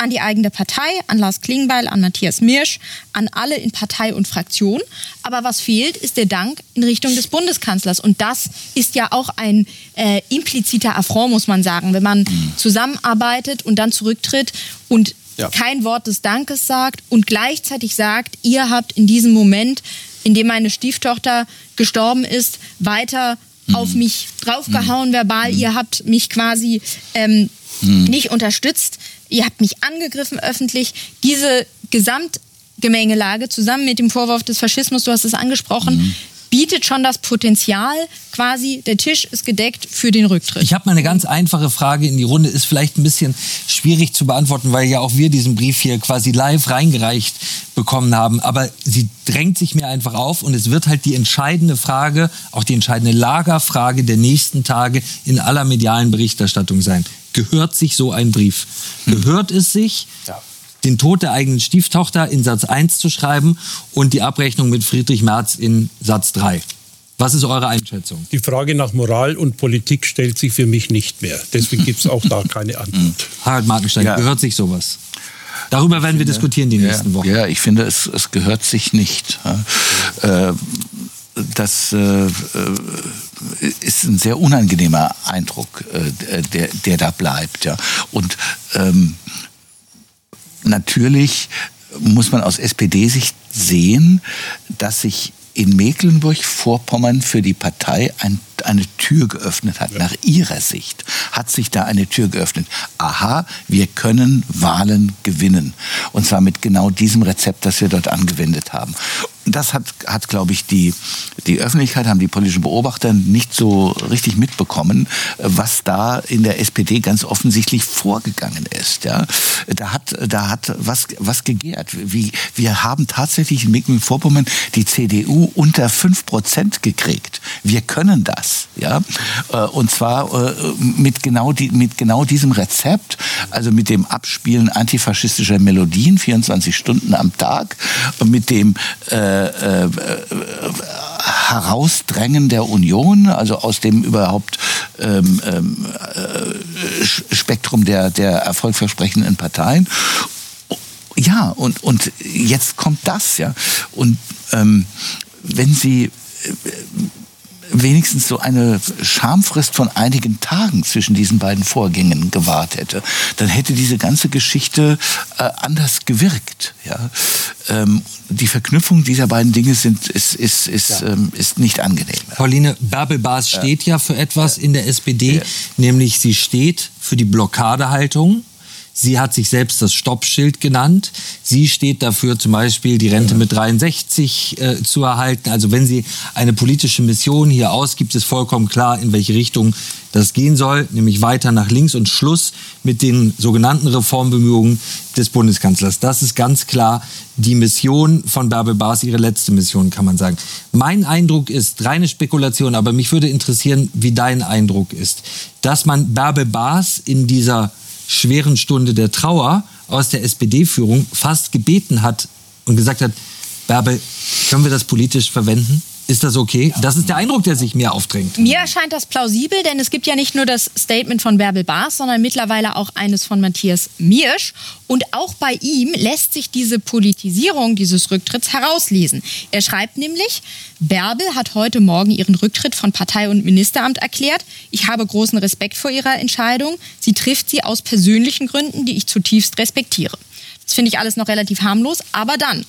[SPEAKER 2] an die eigene Partei, an Lars Klingbeil, an Matthias Mirsch, an alle in Partei und Fraktion. Aber was fehlt, ist der Dank in Richtung des Bundeskanzlers. Und das ist ja auch ein impliziter Affront, muss man sagen, wenn man zusammenarbeitet und dann zurücktritt und kein Wort des Dankes sagt und gleichzeitig sagt, ihr habt in diesem Moment, in dem meine Stieftochter gestorben ist, weiter auf mich draufgehauen verbal. Ihr habt mich quasi nicht unterstützt. Ihr habt mich angegriffen öffentlich. Diese Gesamtgemengelage zusammen mit dem Vorwurf des Faschismus, du hast es angesprochen, bietet schon das Potenzial, quasi der Tisch ist gedeckt für den Rücktritt.
[SPEAKER 3] Ich habe mal eine ganz einfache Frage in die Runde, ist vielleicht ein bisschen schwierig zu beantworten, weil ja auch wir diesen Brief hier quasi live reingereicht bekommen haben. Aber sie drängt sich mir einfach auf und es wird halt die entscheidende Frage, auch die entscheidende Lagerfrage der nächsten Tage in aller medialen Berichterstattung sein. Gehört sich so ein Brief? Gehört es sich, den Tod der eigenen Stieftochter in Satz 1 zu schreiben und die Abrechnung mit Friedrich Merz in Satz 3? Was ist eure Einschätzung?
[SPEAKER 5] Die Frage nach Moral und Politik stellt sich für mich nicht mehr. Deswegen gibt es auch da keine Antwort.
[SPEAKER 3] Harald Martenstein, gehört sich sowas? Darüber werden wir diskutieren die nächsten Wochen.
[SPEAKER 4] Ja, ich finde, es gehört sich nicht. Das ist ein sehr unangenehmer Eindruck, der da bleibt. Ja. Und natürlich muss man aus SPD-Sicht sehen, dass sich in Mecklenburg-Vorpommern für die Partei eine Tür geöffnet hat. Nach ihrer Sicht hat sich da eine Tür geöffnet. Aha, wir können Wahlen gewinnen. Und zwar mit genau diesem Rezept, das wir dort angewendet haben. Das hat, glaube ich, die Öffentlichkeit, haben die politischen Beobachter nicht so richtig mitbekommen, was da in der SPD ganz offensichtlich vorgegangen ist. Ja. Da hat was gegärt. Wir haben tatsächlich in Mecklenburg-Vorpommern die CDU unter 5% gekriegt. Wir können das. Ja. Und zwar mit genau diesem Rezept, also mit dem Abspielen antifaschistischer Melodien 24 Stunden am Tag, mit dem Herausdrängen der Union, also aus dem überhaupt Spektrum der erfolgversprechenden Parteien. Ja, und jetzt kommt das, ja. Und wenn Sie wenigstens so eine Schamfrist von einigen Tagen zwischen diesen beiden Vorgängen gewahrt hätte, dann hätte diese ganze Geschichte anders gewirkt. Ja? Die Verknüpfung dieser beiden Dinge ist nicht angenehm. Ja.
[SPEAKER 3] Pauline, Bärbel Baas steht ja für etwas in der SPD, nämlich sie steht für die Blockadehaltung. Sie hat sich selbst das Stoppschild genannt. Sie steht dafür, zum Beispiel die Rente mit 63 zu erhalten. Also wenn sie eine politische Mission hier ausgibt, ist vollkommen klar, in welche Richtung das gehen soll, nämlich weiter nach links und Schluss mit den sogenannten Reformbemühungen des Bundeskanzlers. Das ist ganz klar die Mission von Bärbel Baas, ihre letzte Mission, kann man sagen. Mein Eindruck ist, reine Spekulation, aber mich würde interessieren, wie dein Eindruck ist, dass man Bärbel Baas in dieser schweren Stunde der Trauer aus der SPD-Führung fast gebeten hat und gesagt hat, Bärbel, können wir das politisch verwenden? Ist das okay? Das ist der Eindruck, der sich mir aufdrängt.
[SPEAKER 2] Mir erscheint das plausibel, denn es gibt ja nicht nur das Statement von Bärbel Baas, sondern mittlerweile auch eines von Matthias Mirsch. Und auch bei ihm lässt sich diese Politisierung dieses Rücktritts herauslesen. Er schreibt nämlich, Bärbel hat heute Morgen ihren Rücktritt von Partei- und Ministeramt erklärt. Ich habe großen Respekt vor ihrer Entscheidung. Sie trifft sie aus persönlichen Gründen, die ich zutiefst respektiere. Das finde ich alles noch relativ harmlos, aber dann.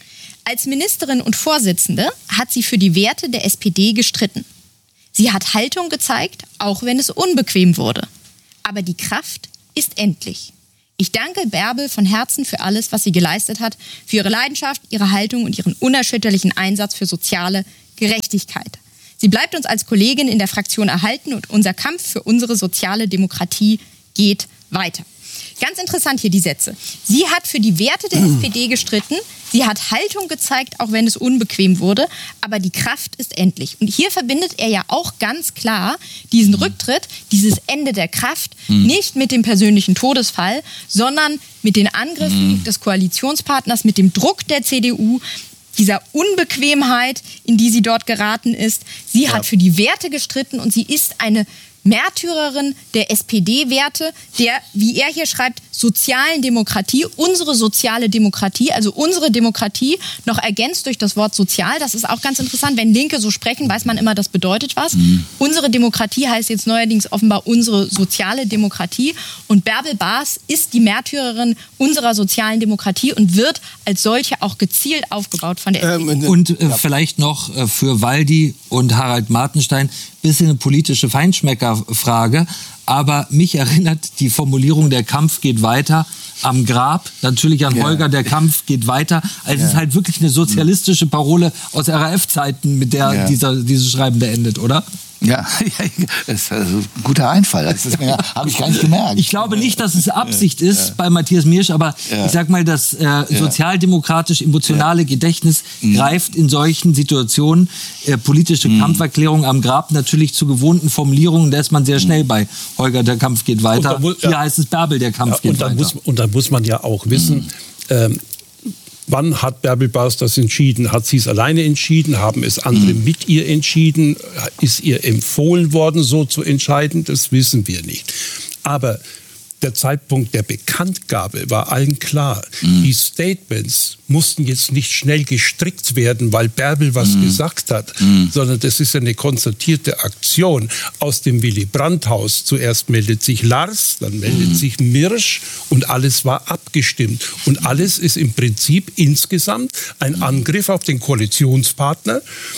[SPEAKER 2] Als Ministerin und Vorsitzende hat sie für die Werte der SPD gestritten. Sie hat Haltung gezeigt, auch wenn es unbequem wurde. Aber die Kraft ist endlich. Ich danke Bärbel von Herzen für alles, was sie geleistet hat, für ihre Leidenschaft, ihre Haltung und ihren unerschütterlichen Einsatz für soziale Gerechtigkeit. Sie bleibt uns als Kollegin in der Fraktion erhalten und unser Kampf für unsere soziale Demokratie geht weiter. Ganz interessant hier die Sätze. Sie hat für die Werte der SPD gestritten, sie hat Haltung gezeigt, auch wenn es unbequem wurde, aber die Kraft ist endlich. Und hier verbindet er ja auch ganz klar diesen Rücktritt, dieses Ende der Kraft, nicht mit dem persönlichen Todesfall, sondern mit den Angriffen des Koalitionspartners, mit dem Druck der CDU, dieser Unbequemheit, in die sie dort geraten ist. Sie hat für die Werte gestritten und sie ist eine Märtyrerin der SPD-Werte, der, wie er hier schreibt, sozialen Demokratie, unsere soziale Demokratie, also unsere Demokratie, noch ergänzt durch das Wort sozial. Das ist auch ganz interessant. Wenn Linke so sprechen, weiß man immer, das bedeutet was. Unsere Demokratie heißt jetzt neuerdings offenbar unsere soziale Demokratie. Und Bärbel Baas ist die Märtyrerin unserer sozialen Demokratie und wird als solche auch gezielt aufgebaut von der SPD.
[SPEAKER 3] Und vielleicht noch für Waldi und Harald Martenstein bisschen eine politische Feinschmeckerfrage, aber mich erinnert die Formulierung, der Kampf geht weiter, am Grab, natürlich an Holger, der Kampf geht weiter. Also es ist halt wirklich eine sozialistische Parole aus RAF-Zeiten, mit der dieses Schreiben endet, oder?
[SPEAKER 4] Ja, das ist ein guter Einfall. Das habe ich gar nicht gemerkt.
[SPEAKER 3] Ich glaube nicht, dass es Absicht ist bei Matthias Miersch, aber ich sag mal, das sozialdemokratisch-emotionale Gedächtnis greift in solchen Situationen politische Kampferklärungen am Grab natürlich zu gewohnten Formulierungen. Da ist man sehr schnell bei Holger, der Kampf geht weiter. Hier heißt es Bärbel, der Kampf geht weiter.
[SPEAKER 5] Und da muss man ja auch wissen, wann hat Bärbel Baas das entschieden? Hat sie es alleine entschieden? Haben es andere mit ihr entschieden? Ist ihr empfohlen worden, so zu entscheiden? Das wissen wir nicht. Aber der Zeitpunkt der Bekanntgabe war allen klar. Die Statements mussten jetzt nicht schnell gestrickt werden, weil Bärbel was gesagt hat, sondern das ist eine konzertierte Aktion aus dem Willy-Brandt-Haus. Zuerst meldet sich Lars, dann meldet sich Miersch und alles war abgestimmt. Und alles ist im Prinzip insgesamt ein Angriff auf den Koalitionspartner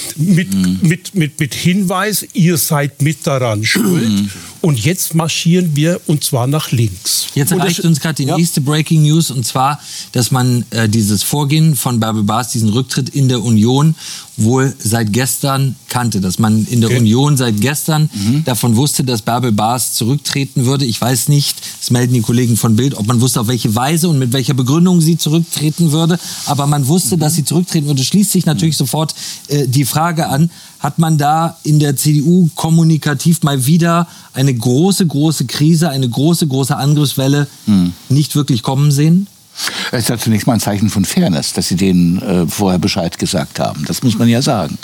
[SPEAKER 5] mit Hinweis, ihr seid mit daran schuld. Und jetzt marschieren wir, und zwar nach links.
[SPEAKER 3] Jetzt erreicht uns gerade die nächste Breaking News, und zwar, dass man dieses Vorgehen von Bärbel Baas, diesen Rücktritt in der Union, wohl seit gestern kannte. Dass man in der Union seit gestern davon wusste, dass Bärbel Baas zurücktreten würde. Ich weiß nicht, das melden die Kollegen von Bild, ob man wusste, auf welche Weise und mit welcher Begründung sie zurücktreten würde. Aber man wusste, dass sie zurücktreten würde. Schließt sich natürlich sofort die Frage an, hat man da in der CDU kommunikativ mal wieder eine große, große Krise, eine große, große Angriffswelle nicht wirklich kommen sehen?
[SPEAKER 4] Es ist ja zunächst mal ein Zeichen von Fairness, dass Sie denen vorher Bescheid gesagt haben. Das muss man ja sagen.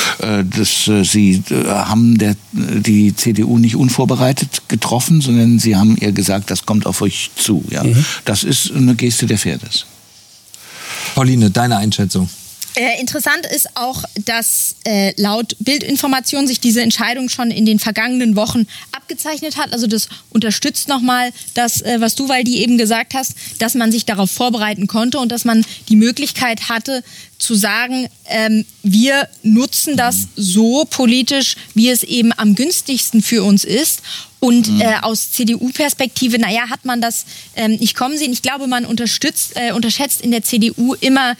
[SPEAKER 4] Sie haben die CDU nicht unvorbereitet getroffen, sondern Sie haben ihr gesagt, das kommt auf euch zu. Ja? Das ist eine Geste der Fairness.
[SPEAKER 3] Pauline, deine Einschätzung?
[SPEAKER 2] Interessant ist auch, dass laut Bildinformation sich diese Entscheidung schon in den vergangenen Wochen abgezeichnet hat. Also das unterstützt nochmal das, was du, Waldi, eben gesagt hast, dass man sich darauf vorbereiten konnte und dass man die Möglichkeit hatte zu sagen, wir nutzen das so politisch, wie es eben am günstigsten für uns ist. Und aus CDU-Perspektive, hat man das nicht kommen sehen. Ich glaube, man unterschätzt in der CDU immer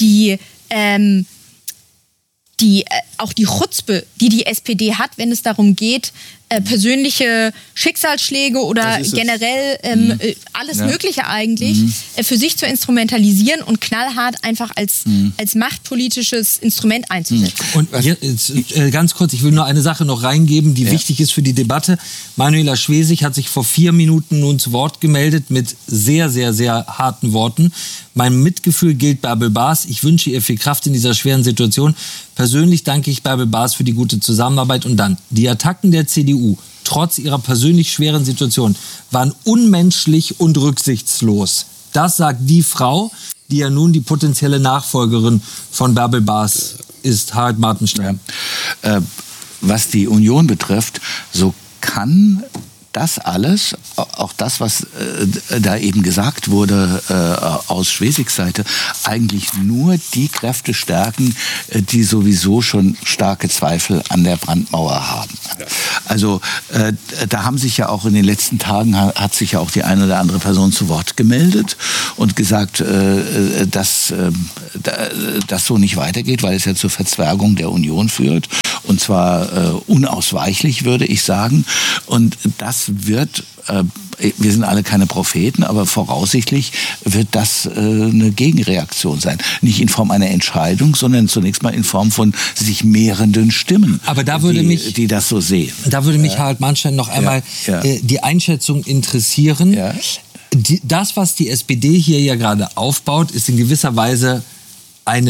[SPEAKER 2] auch die Chutzpe, die SPD hat, wenn es darum geht, persönliche Schicksalsschläge oder generell alles Mögliche eigentlich für sich zu instrumentalisieren und knallhart einfach als machtpolitisches Instrument einzusetzen.
[SPEAKER 3] Und jetzt, ganz kurz, ich will nur eine Sache noch reingeben, die wichtig ist für die Debatte. Manuela Schwesig hat sich vor 4 Minuten nun zu Wort gemeldet mit sehr, sehr, sehr harten Worten. Mein Mitgefühl gilt Bärbel Baas. Ich wünsche ihr viel Kraft in dieser schweren Situation. Persönlich danke ich Bärbel Baas für die gute Zusammenarbeit. Und dann, die Attacken der CDU, trotz ihrer persönlich schweren Situation, waren unmenschlich und rücksichtslos. Das sagt die Frau, die ja nun die potenzielle Nachfolgerin von Bärbel Baas ist, Harald Martenstein.
[SPEAKER 4] Was die Union betrifft, so kann das alles, auch das, was da eben gesagt wurde aus Schwesigs Seite, eigentlich nur die Kräfte stärken, die sowieso schon starke Zweifel an der Brandmauer haben. Also da haben sich ja auch in den letzten Tagen, hat sich ja auch die eine oder andere Person zu Wort gemeldet und gesagt, dass das so nicht weitergeht, weil es ja zur Verzwergung der Union führt. Und zwar unausweichlich, würde ich sagen. Und das wird, wir sind alle keine Propheten, aber voraussichtlich wird das eine Gegenreaktion sein. Nicht in Form einer Entscheidung, sondern zunächst mal in Form von sich mehrenden Stimmen,
[SPEAKER 3] aber da würde
[SPEAKER 4] die das so sehen.
[SPEAKER 3] Da würde mich Harald Martenstein noch einmal die Einschätzung interessieren. Ja. Das, was die SPD hier ja gerade aufbaut, ist in gewisser Weise eine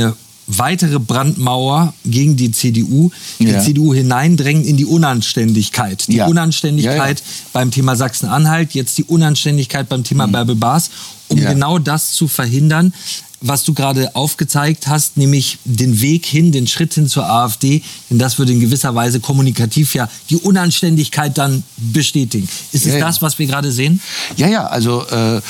[SPEAKER 3] weitere Brandmauer gegen die CDU hineindrängen in die Unanständigkeit. Die Unanständigkeit beim Thema Sachsen-Anhalt, jetzt die Unanständigkeit beim Thema Bärbel Baas, um genau das zu verhindern, was du gerade aufgezeigt hast, nämlich den Weg hin, den Schritt hin zur AfD, denn das würde in gewisser Weise kommunikativ ja die Unanständigkeit dann bestätigen. Ist es das, was wir gerade sehen?
[SPEAKER 4] Ja, also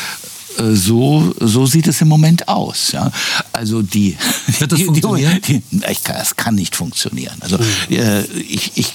[SPEAKER 4] so sieht es im Moment aus. Ja. Also
[SPEAKER 3] wird das funktionieren?
[SPEAKER 4] Es kann nicht funktionieren. Also ich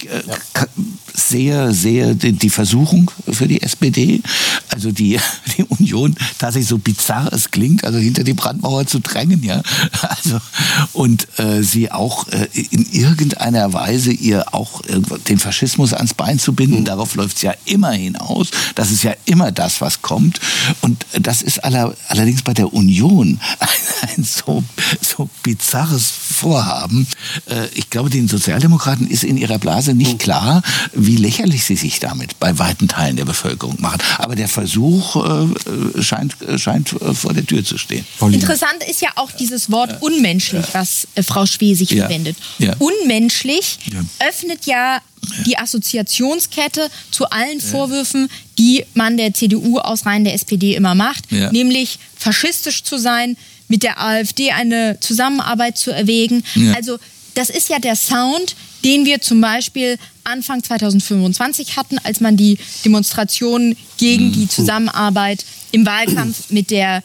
[SPEAKER 4] sehe die Versuchung für die SPD, also die Union, tatsächlich so bizarr es klingt, also hinter die Brandmauer zu drängen, ja. Also und sie auch in irgendeiner Weise ihr auch den Faschismus ans Bein zu binden. Darauf läuft es ja immer hinaus. Das ist ja immer das, was kommt. Und das ist allerdings bei der Union ein so bizarres Vorhaben. Ich glaube, den Sozialdemokraten ist in ihrer Blase nicht klar, wie lächerlich sie sich damit bei weiten Teilen der Bevölkerung machen. Aber der Versuch scheint vor der Tür zu stehen.
[SPEAKER 2] Interessant ist ja auch dieses Wort unmenschlich, was Frau Schwesig verwendet. Ja. Unmenschlich öffnet ja die Assoziationskette zu allen Vorwürfen, die man der CDU aus Reihen der SPD immer macht, nämlich faschistisch zu sein, mit der AfD eine Zusammenarbeit zu erwägen. Ja. Also das ist ja der Sound, den wir zum Beispiel Anfang 2025 hatten, als man die Demonstrationen gegen die Zusammenarbeit im Wahlkampf mit der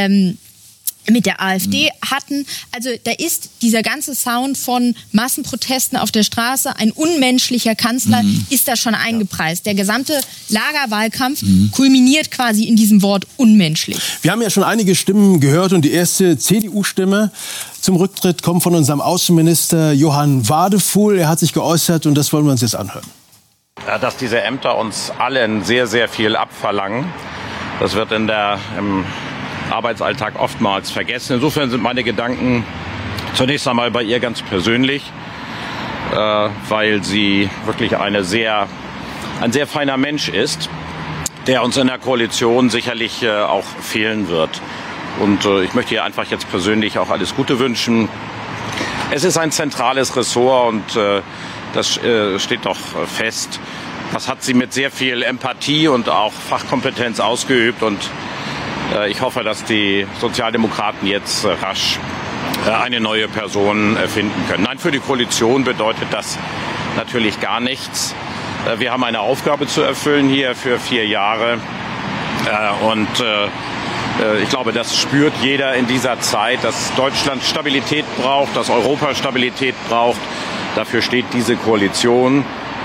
[SPEAKER 2] AfD hatten. Also da ist dieser ganze Sound von Massenprotesten auf der Straße, ein unmenschlicher Kanzler, ist da schon eingepreist. Der gesamte Lagerwahlkampf kulminiert quasi in diesem Wort unmenschlich.
[SPEAKER 1] Wir haben ja schon einige Stimmen gehört und die erste CDU-Stimme zum Rücktritt kommt von unserem Außenminister Johann Wadefuhl. Er hat sich geäußert und das wollen wir uns jetzt anhören.
[SPEAKER 6] Dass diese Ämter uns allen sehr, sehr viel abverlangen, das wird im Arbeitsalltag oftmals vergessen. Insofern sind meine Gedanken zunächst einmal bei ihr ganz persönlich, weil sie wirklich ein sehr feiner Mensch ist, der uns in der Koalition sicherlich auch fehlen wird. Und ich möchte ihr einfach jetzt persönlich auch alles Gute wünschen. Es ist ein zentrales Ressort und das steht doch fest. Das hat sie mit sehr viel Empathie und auch Fachkompetenz ausgeübt und ich hoffe, dass die Sozialdemokraten jetzt rasch eine neue Person finden können. Nein, für die Koalition bedeutet das natürlich gar nichts. Wir haben eine Aufgabe zu erfüllen hier für 4 Jahre. Und ich glaube, das spürt jeder in dieser Zeit, dass Deutschland Stabilität braucht, dass Europa Stabilität braucht. Dafür steht diese Koalition.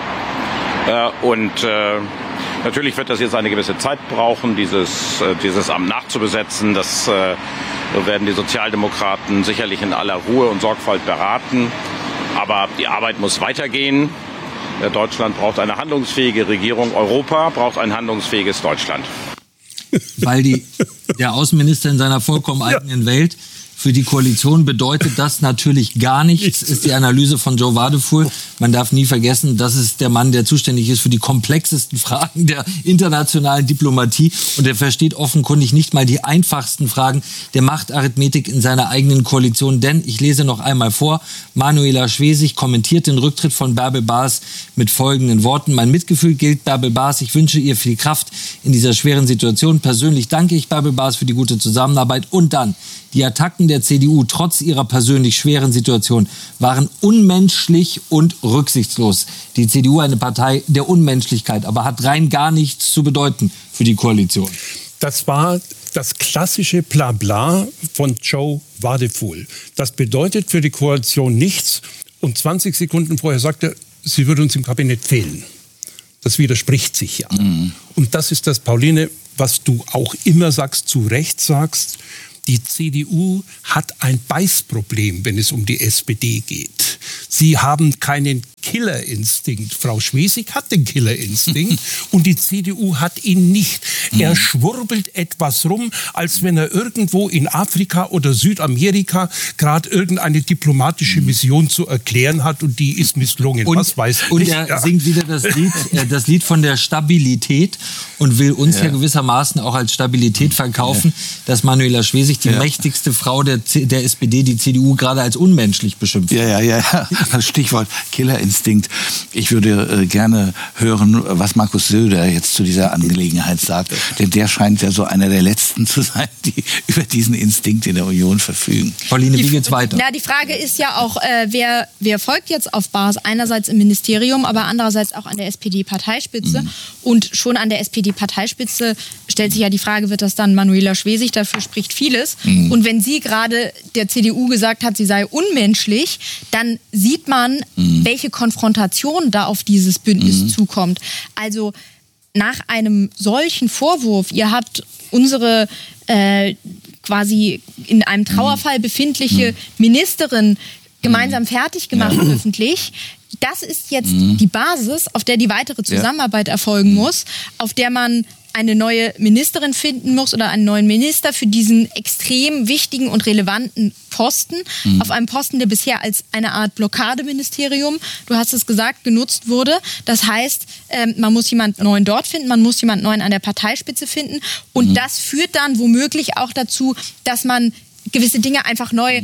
[SPEAKER 6] Natürlich wird das jetzt eine gewisse Zeit brauchen, dieses Amt nachzubesetzen. Das werden die Sozialdemokraten sicherlich in aller Ruhe und Sorgfalt beraten. Aber die Arbeit muss weitergehen. Deutschland braucht eine handlungsfähige Regierung. Europa braucht ein handlungsfähiges Deutschland.
[SPEAKER 3] Weil der Außenminister in seiner vollkommen eigenen Welt, für die Koalition bedeutet das natürlich gar nichts, ist die Analyse von Joe Wadefuhl. Man darf nie vergessen, das ist der Mann, der zuständig ist für die komplexesten Fragen der internationalen Diplomatie. Und er versteht offenkundig nicht mal die einfachsten Fragen der Machtarithmetik in seiner eigenen Koalition. Denn, ich lese noch einmal vor, Manuela Schwesig kommentiert den Rücktritt von Bärbel Baas mit folgenden Worten. Mein Mitgefühl gilt Bärbel Baas. Ich wünsche ihr viel Kraft in dieser schweren Situation. Persönlich danke ich Bärbel Baas für die gute Zusammenarbeit. Und dann, die Attacken der CDU trotz ihrer persönlich schweren Situation waren unmenschlich und rücksichtslos. Die CDU eine Partei der Unmenschlichkeit, aber hat rein gar nichts zu bedeuten für die Koalition.
[SPEAKER 5] Das war das klassische Blabla von Joe Wadefuhl. Das bedeutet für die Koalition nichts. Und 20 Sekunden vorher sagt er, sie würde uns im Kabinett fehlen. Das widerspricht sich ja. Und das ist das, Pauline, was du auch immer sagst, zu Recht sagst. Die CDU hat ein Beißproblem, wenn es um die SPD geht. Sie haben keinen Killerinstinkt. Frau Schwesig hat den Killerinstinkt und die CDU hat ihn nicht. Er schwurbelt etwas rum, als wenn er irgendwo in Afrika oder Südamerika gerade irgendeine diplomatische Mission zu erklären hat und die ist misslungen. Was weiß ich.
[SPEAKER 3] Und er singt wieder das Lied von der Stabilität und will uns ja gewissermaßen auch als Stabilität verkaufen, dass Manuela Schwesig, die mächtigste Frau der SPD, die CDU gerade als unmenschlich beschimpft.
[SPEAKER 4] Ja. Stichwort Killerinstinkt. Ich würde gerne hören, was Markus Söder jetzt zu dieser Angelegenheit sagt. Denn der scheint ja so einer der Letzten zu sein, die über diesen Instinkt in der Union verfügen.
[SPEAKER 3] Pauline, wie geht's weiter?
[SPEAKER 2] Na, die Frage ist ja auch, wer folgt jetzt auf Baas? Einerseits im Ministerium, aber andererseits auch an der SPD-Parteispitze. Und schon an der SPD-Parteispitze stellt sich ja die Frage, wird das dann Manuela Schwesig? Dafür spricht vieles. Und wenn sie gerade der CDU gesagt hat, sie sei unmenschlich, dann sieht man, welche Konfrontation da auf dieses Bündnis zukommt. Also nach einem solchen Vorwurf, ihr habt unsere quasi in einem Trauerfall befindliche Ministerin gemeinsam fertig gemacht öffentlich. Das ist jetzt die Basis, auf der die weitere Zusammenarbeit erfolgen muss, auf der man eine neue Ministerin finden muss oder einen neuen Minister für diesen extrem wichtigen und relevanten Posten. Auf einem Posten, der bisher als eine Art Blockadeministerium, du hast es gesagt, genutzt wurde. Das heißt, man muss jemanden neuen dort finden, man muss jemanden neuen an der Parteispitze finden. Und das führt dann womöglich auch dazu, dass man gewisse Dinge einfach neu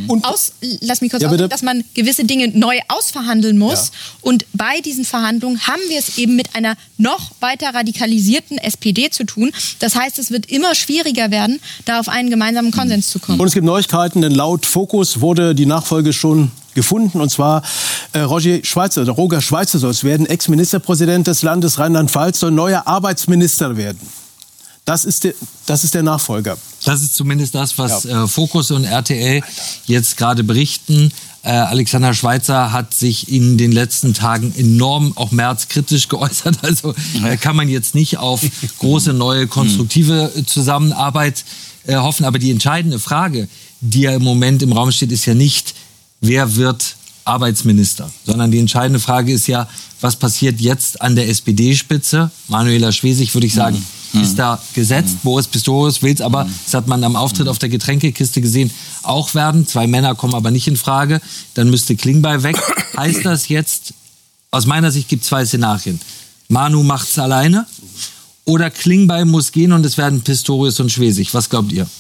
[SPEAKER 2] dass man gewisse Dinge neu ausverhandeln muss. Ja. Und bei diesen Verhandlungen haben wir es eben mit einer noch weiter radikalisierten SPD zu tun. Das heißt, es wird immer schwieriger werden, da auf einen gemeinsamen Konsens zu kommen.
[SPEAKER 1] Und es gibt Neuigkeiten, denn laut Focus wurde die Nachfolge schon gefunden, und zwar Roger Schweizer soll es werden, Ex-Ministerpräsident des Landes Rheinland-Pfalz, soll neuer Arbeitsminister werden. Das ist der Nachfolger.
[SPEAKER 3] Das ist zumindest das, was Focus und RTL jetzt gerade berichten. Alexander Schweitzer hat sich in den letzten Tagen enorm, auch märzkritisch geäußert. Also kann man jetzt nicht auf große, neue, konstruktive Zusammenarbeit hoffen. Aber die entscheidende Frage, die ja im Moment im Raum steht, ist ja nicht, wer wird Arbeitsminister, sondern die entscheidende Frage ist ja, was passiert jetzt an der SPD-Spitze? Manuela Schwesig, würde ich sagen, ist da gesetzt. Boris Pistorius will es aber, das hat man am Auftritt auf der Getränkekiste gesehen, auch werden. 2 Männer kommen aber nicht in Frage. Dann müsste Klingbeil weg. Heißt das jetzt, aus meiner Sicht gibt es 2 Szenarien. Manu macht's alleine oder Klingbeil muss gehen und es werden Pistorius und Schwesig. Was glaubt ihr?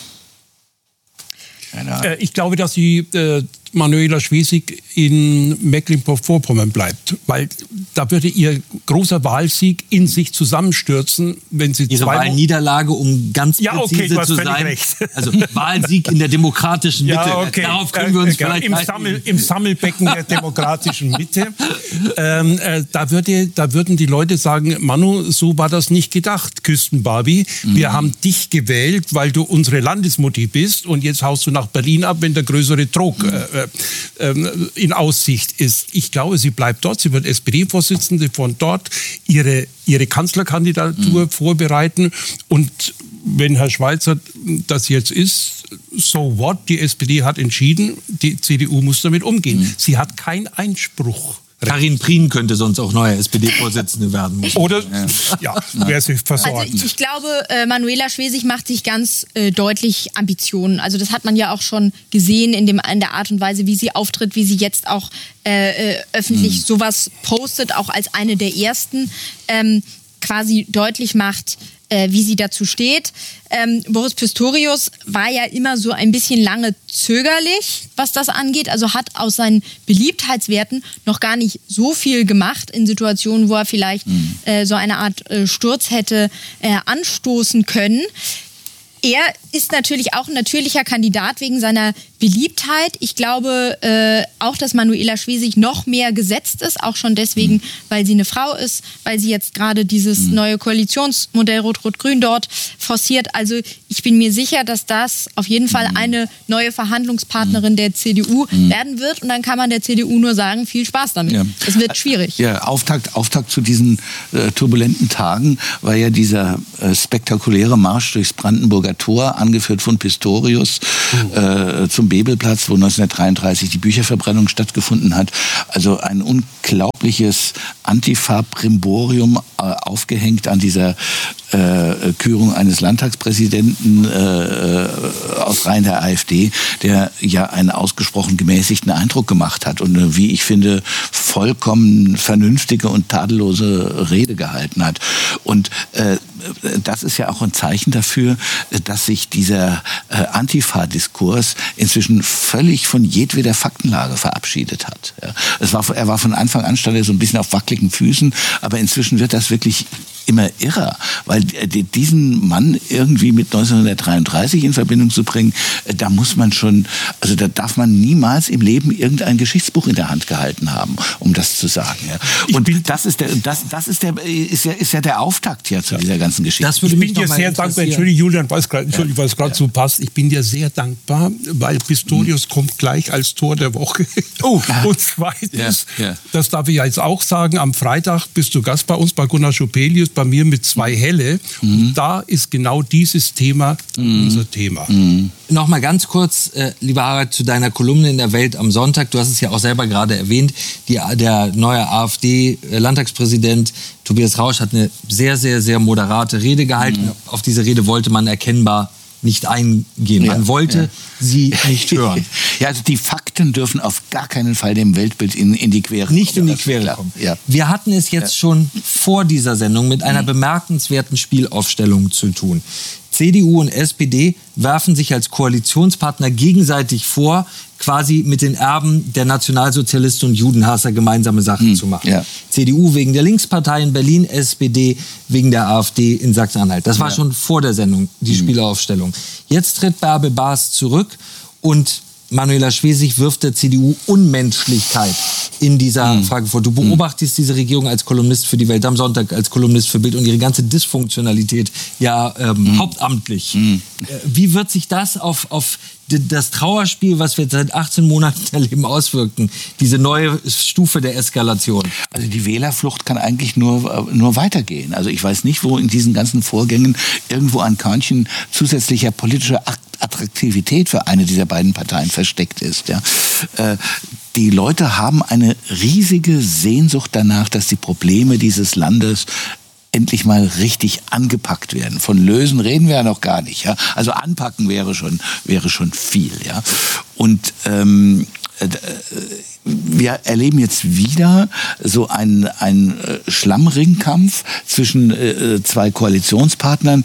[SPEAKER 5] Ich glaube, dass die Manuela Schwesig in Mecklenburg-Vorpommern bleibt, weil da würde ihr großer Wahlsieg in sich zusammenstürzen, wenn sie
[SPEAKER 3] ihre Wahlniederlage, um ganz präzise zu sein. Recht. Also Wahlsieg in der demokratischen Mitte.
[SPEAKER 5] Ja, okay.
[SPEAKER 3] Darauf können wir uns vielleicht
[SPEAKER 5] im Sammelbecken der demokratischen Mitte. Da würden die Leute sagen, Manu, so war das nicht gedacht, Küstenbarbie. Wir haben dich gewählt, weil du unsere Landesmutti bist und jetzt haust du nach Berlin ab, wenn der größere Druck in Aussicht ist. Ich glaube, sie bleibt dort. Sie wird SPD-Vorsitzende von dort, ihre Kanzlerkandidatur vorbereiten. Und wenn Herr Schweizer das jetzt ist, so what? Die SPD hat entschieden, die CDU muss damit umgehen. Sie hat keinen Einspruch.
[SPEAKER 3] Karin Prien könnte sonst auch neue SPD-Vorsitzende werden.
[SPEAKER 5] Oder, wäre sie versorgt.
[SPEAKER 2] Also ich glaube, Manuela Schwesig macht sich ganz deutlich Ambitionen. Also das hat man ja auch schon gesehen in der Art und Weise, wie sie auftritt, wie sie jetzt auch öffentlich sowas postet, auch als eine der ersten quasi deutlich macht, wie sie dazu steht. Boris Pistorius war ja immer so ein bisschen lange zögerlich, was das angeht. Also hat aus seinen Beliebtheitswerten noch gar nicht so viel gemacht in Situationen, wo er vielleicht so eine Art Sturz hätte anstoßen können. Er ist natürlich auch ein natürlicher Kandidat wegen seiner Beliebtheit. Ich glaube auch, dass Manuela Schwesig noch mehr gesetzt ist, auch schon deswegen, weil sie eine Frau ist, weil sie jetzt gerade dieses neue Koalitionsmodell Rot-Rot-Grün dort forciert. Also ich bin mir sicher, dass das auf jeden Fall eine neue Verhandlungspartnerin der CDU werden wird. Und dann kann man der CDU nur sagen, viel Spaß damit. Ja. Es wird schwierig.
[SPEAKER 4] Ja, Auftakt zu diesen turbulenten Tagen war ja dieser spektakuläre Marsch durchs Brandenburger Tor, angeführt von Pistorius, zum Bebelplatz, wo 1933 die Bücherverbrennung stattgefunden hat. Also ein unglaubliches Antifa-Brimborium aufgehängt an dieser Kürung eines Landtagspräsidenten aus Reihen der AfD, der ja einen ausgesprochen gemäßigten Eindruck gemacht hat und eine, wie ich finde, vollkommen vernünftige und tadellose Rede gehalten hat. Und das ist ja auch ein Zeichen dafür, dass sich dieser Antifa-Diskurs inzwischen völlig von jedweder Faktenlage verabschiedet hat. Ja. Er war von Anfang an, stand er so ein bisschen auf wackeligen Füßen, aber inzwischen wird das wirklich immer irrer, weil diesen Mann irgendwie mit 1933 in Verbindung zu bringen, da muss man schon, also da darf man niemals im Leben irgendein Geschichtsbuch in der Hand gehalten haben, um das zu sagen. Ja. Und das ist ja der Auftakt hier zu dieser ganzen Geschichte.
[SPEAKER 5] Das würde mich sehr dankbar, entschuldige Julian, weil es gerade so passt, ich bin dir sehr dankbar, weil Pistorius kommt gleich als Tor der Woche. Oh. Und zweitens, das darf ich jetzt auch sagen, am Freitag bist du Gast bei uns, bei Gunnar Schopelius, bei mir mit 2 Helle. Und da ist genau dieses Thema unser Thema.
[SPEAKER 3] Nochmal ganz kurz, lieber Harald, zu deiner Kolumne in der Welt am Sonntag. Du hast es ja auch selber gerade erwähnt. Der neue AfD-Landtagspräsident Tobias Rausch hat eine sehr, sehr, sehr moderate Rede gehalten. Auf diese Rede wollte man erkennbar nicht eingehen. Man wollte sie nicht hören.
[SPEAKER 4] Ja, also die Fakten dürfen auf gar keinen Fall dem Weltbild in die Quere kommen.
[SPEAKER 3] Nicht in die Quere kommen. Ja. Wir hatten es jetzt schon vor dieser Sendung mit einer bemerkenswerten Spielaufstellung zu tun. CDU und SPD werfen sich als Koalitionspartner gegenseitig vor, quasi mit den Erben der Nationalsozialisten und Judenhasser gemeinsame Sachen zu machen. Ja. CDU wegen der Linkspartei in Berlin, SPD wegen der AfD in Sachsen-Anhalt. Das war schon vor der Sendung, die Spielaufstellung. Jetzt tritt Bärbel Baas zurück und Manuela Schwesig wirft der CDU Unmenschlichkeit in dieser Frage vor. Du beobachtest diese Regierung als Kolumnist für die Welt am Sonntag, als Kolumnist für Bild und ihre ganze Dysfunktionalität hauptamtlich. Wie wird sich das auf das Trauerspiel, was wir seit 18 Monaten erleben, auswirken? Diese neue Stufe der Eskalation.
[SPEAKER 4] Also die Wählerflucht kann eigentlich nur weitergehen. Also ich weiß nicht, wo in diesen ganzen Vorgängen irgendwo ein Körnchen zusätzlicher politischer Attraktivität für eine dieser beiden Parteien versteckt ist. Ja. Die Leute haben eine riesige Sehnsucht danach, dass die Probleme dieses Landes endlich mal richtig angepackt werden. Von lösen reden wir ja noch gar nicht. Ja. Also anpacken wäre schon viel. Ja. Und wir erleben jetzt wieder so einen Schlammringkampf zwischen 2 Koalitionspartnern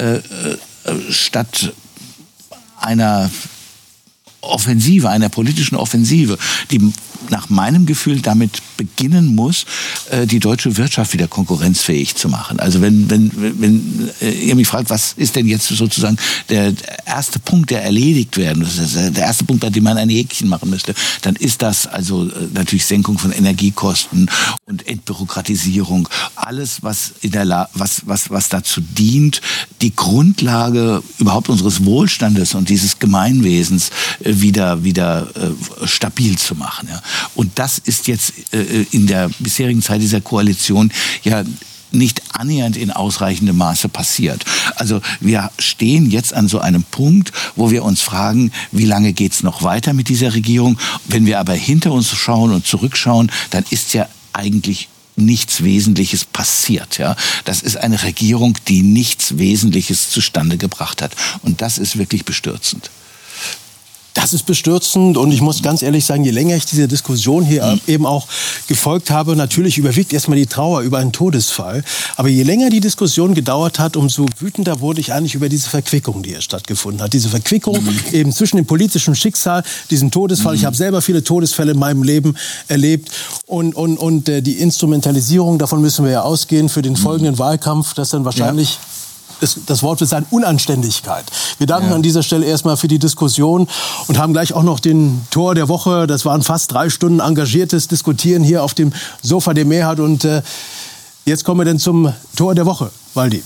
[SPEAKER 4] statt einer Offensive, einer politischen Offensive, die nach meinem Gefühl damit beginnen muss, die deutsche Wirtschaft wieder konkurrenzfähig zu machen. Also wenn ihr mich fragt, was ist denn jetzt sozusagen der erste Punkt, der erledigt werden muss, der erste Punkt, bei dem man ein Häkchen machen müsste, dann ist das also natürlich Senkung von Energiekosten und Entbürokratisierung. Alles, was dazu dient, die Grundlage überhaupt unseres Wohlstandes und dieses Gemeinwesens wieder stabil zu machen. Ja. Und das ist jetzt in der bisherigen Zeit dieser Koalition ja nicht annähernd in ausreichendem Maße passiert. Also wir stehen jetzt an so einem Punkt, wo wir uns fragen, wie lange geht's noch weiter mit dieser Regierung? Wenn wir aber hinter uns schauen und zurückschauen, dann ist ja eigentlich nichts Wesentliches passiert. Ja? Das ist eine Regierung, die nichts Wesentliches zustande gebracht hat. Und das ist wirklich bestürzend.
[SPEAKER 1] Das ist bestürzend und ich muss ganz ehrlich sagen, je länger ich dieser Diskussion hier eben auch gefolgt habe, natürlich überwiegt erstmal die Trauer über einen Todesfall, aber je länger die Diskussion gedauert hat, umso wütender wurde ich eigentlich über diese Verquickung, die hier stattgefunden hat. Diese Verquickung eben zwischen dem politischen Schicksal, diesem Todesfall. Ich habe selber viele Todesfälle in meinem Leben erlebt und die Instrumentalisierung, davon müssen wir ja ausgehen für den folgenden Wahlkampf, das dann wahrscheinlich... Das Wort wird sein Unanständigkeit. Wir danken an dieser Stelle erstmal für die Diskussion und haben gleich auch noch den Tor der Woche. Das waren fast 3 Stunden engagiertes Diskutieren hier auf dem Sofa der Mehrheit. Und jetzt kommen wir dann zum Tor der Woche. Waldi.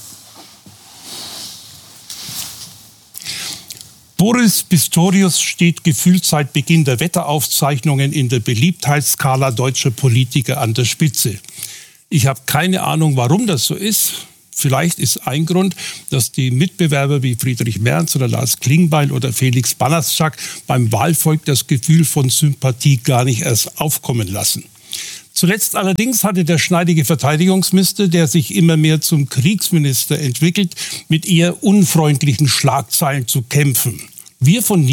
[SPEAKER 5] Boris Pistorius steht gefühlt seit Beginn der Wetteraufzeichnungen in der Beliebtheitsskala deutscher Politiker an der Spitze. Ich habe keine Ahnung, warum das so ist. vielleicht ist ein Grund, dass die Mitbewerber wie Friedrich Merz oder Lars Klingbeil oder Felix Banaszak beim Wahlvolk das Gefühl von Sympathie gar nicht erst aufkommen lassen. Zuletzt allerdings hatte der schneidige Verteidigungsminister, der sich immer mehr zum Kriegsminister entwickelt, mit eher unfreundlichen Schlagzeilen zu kämpfen. Wir von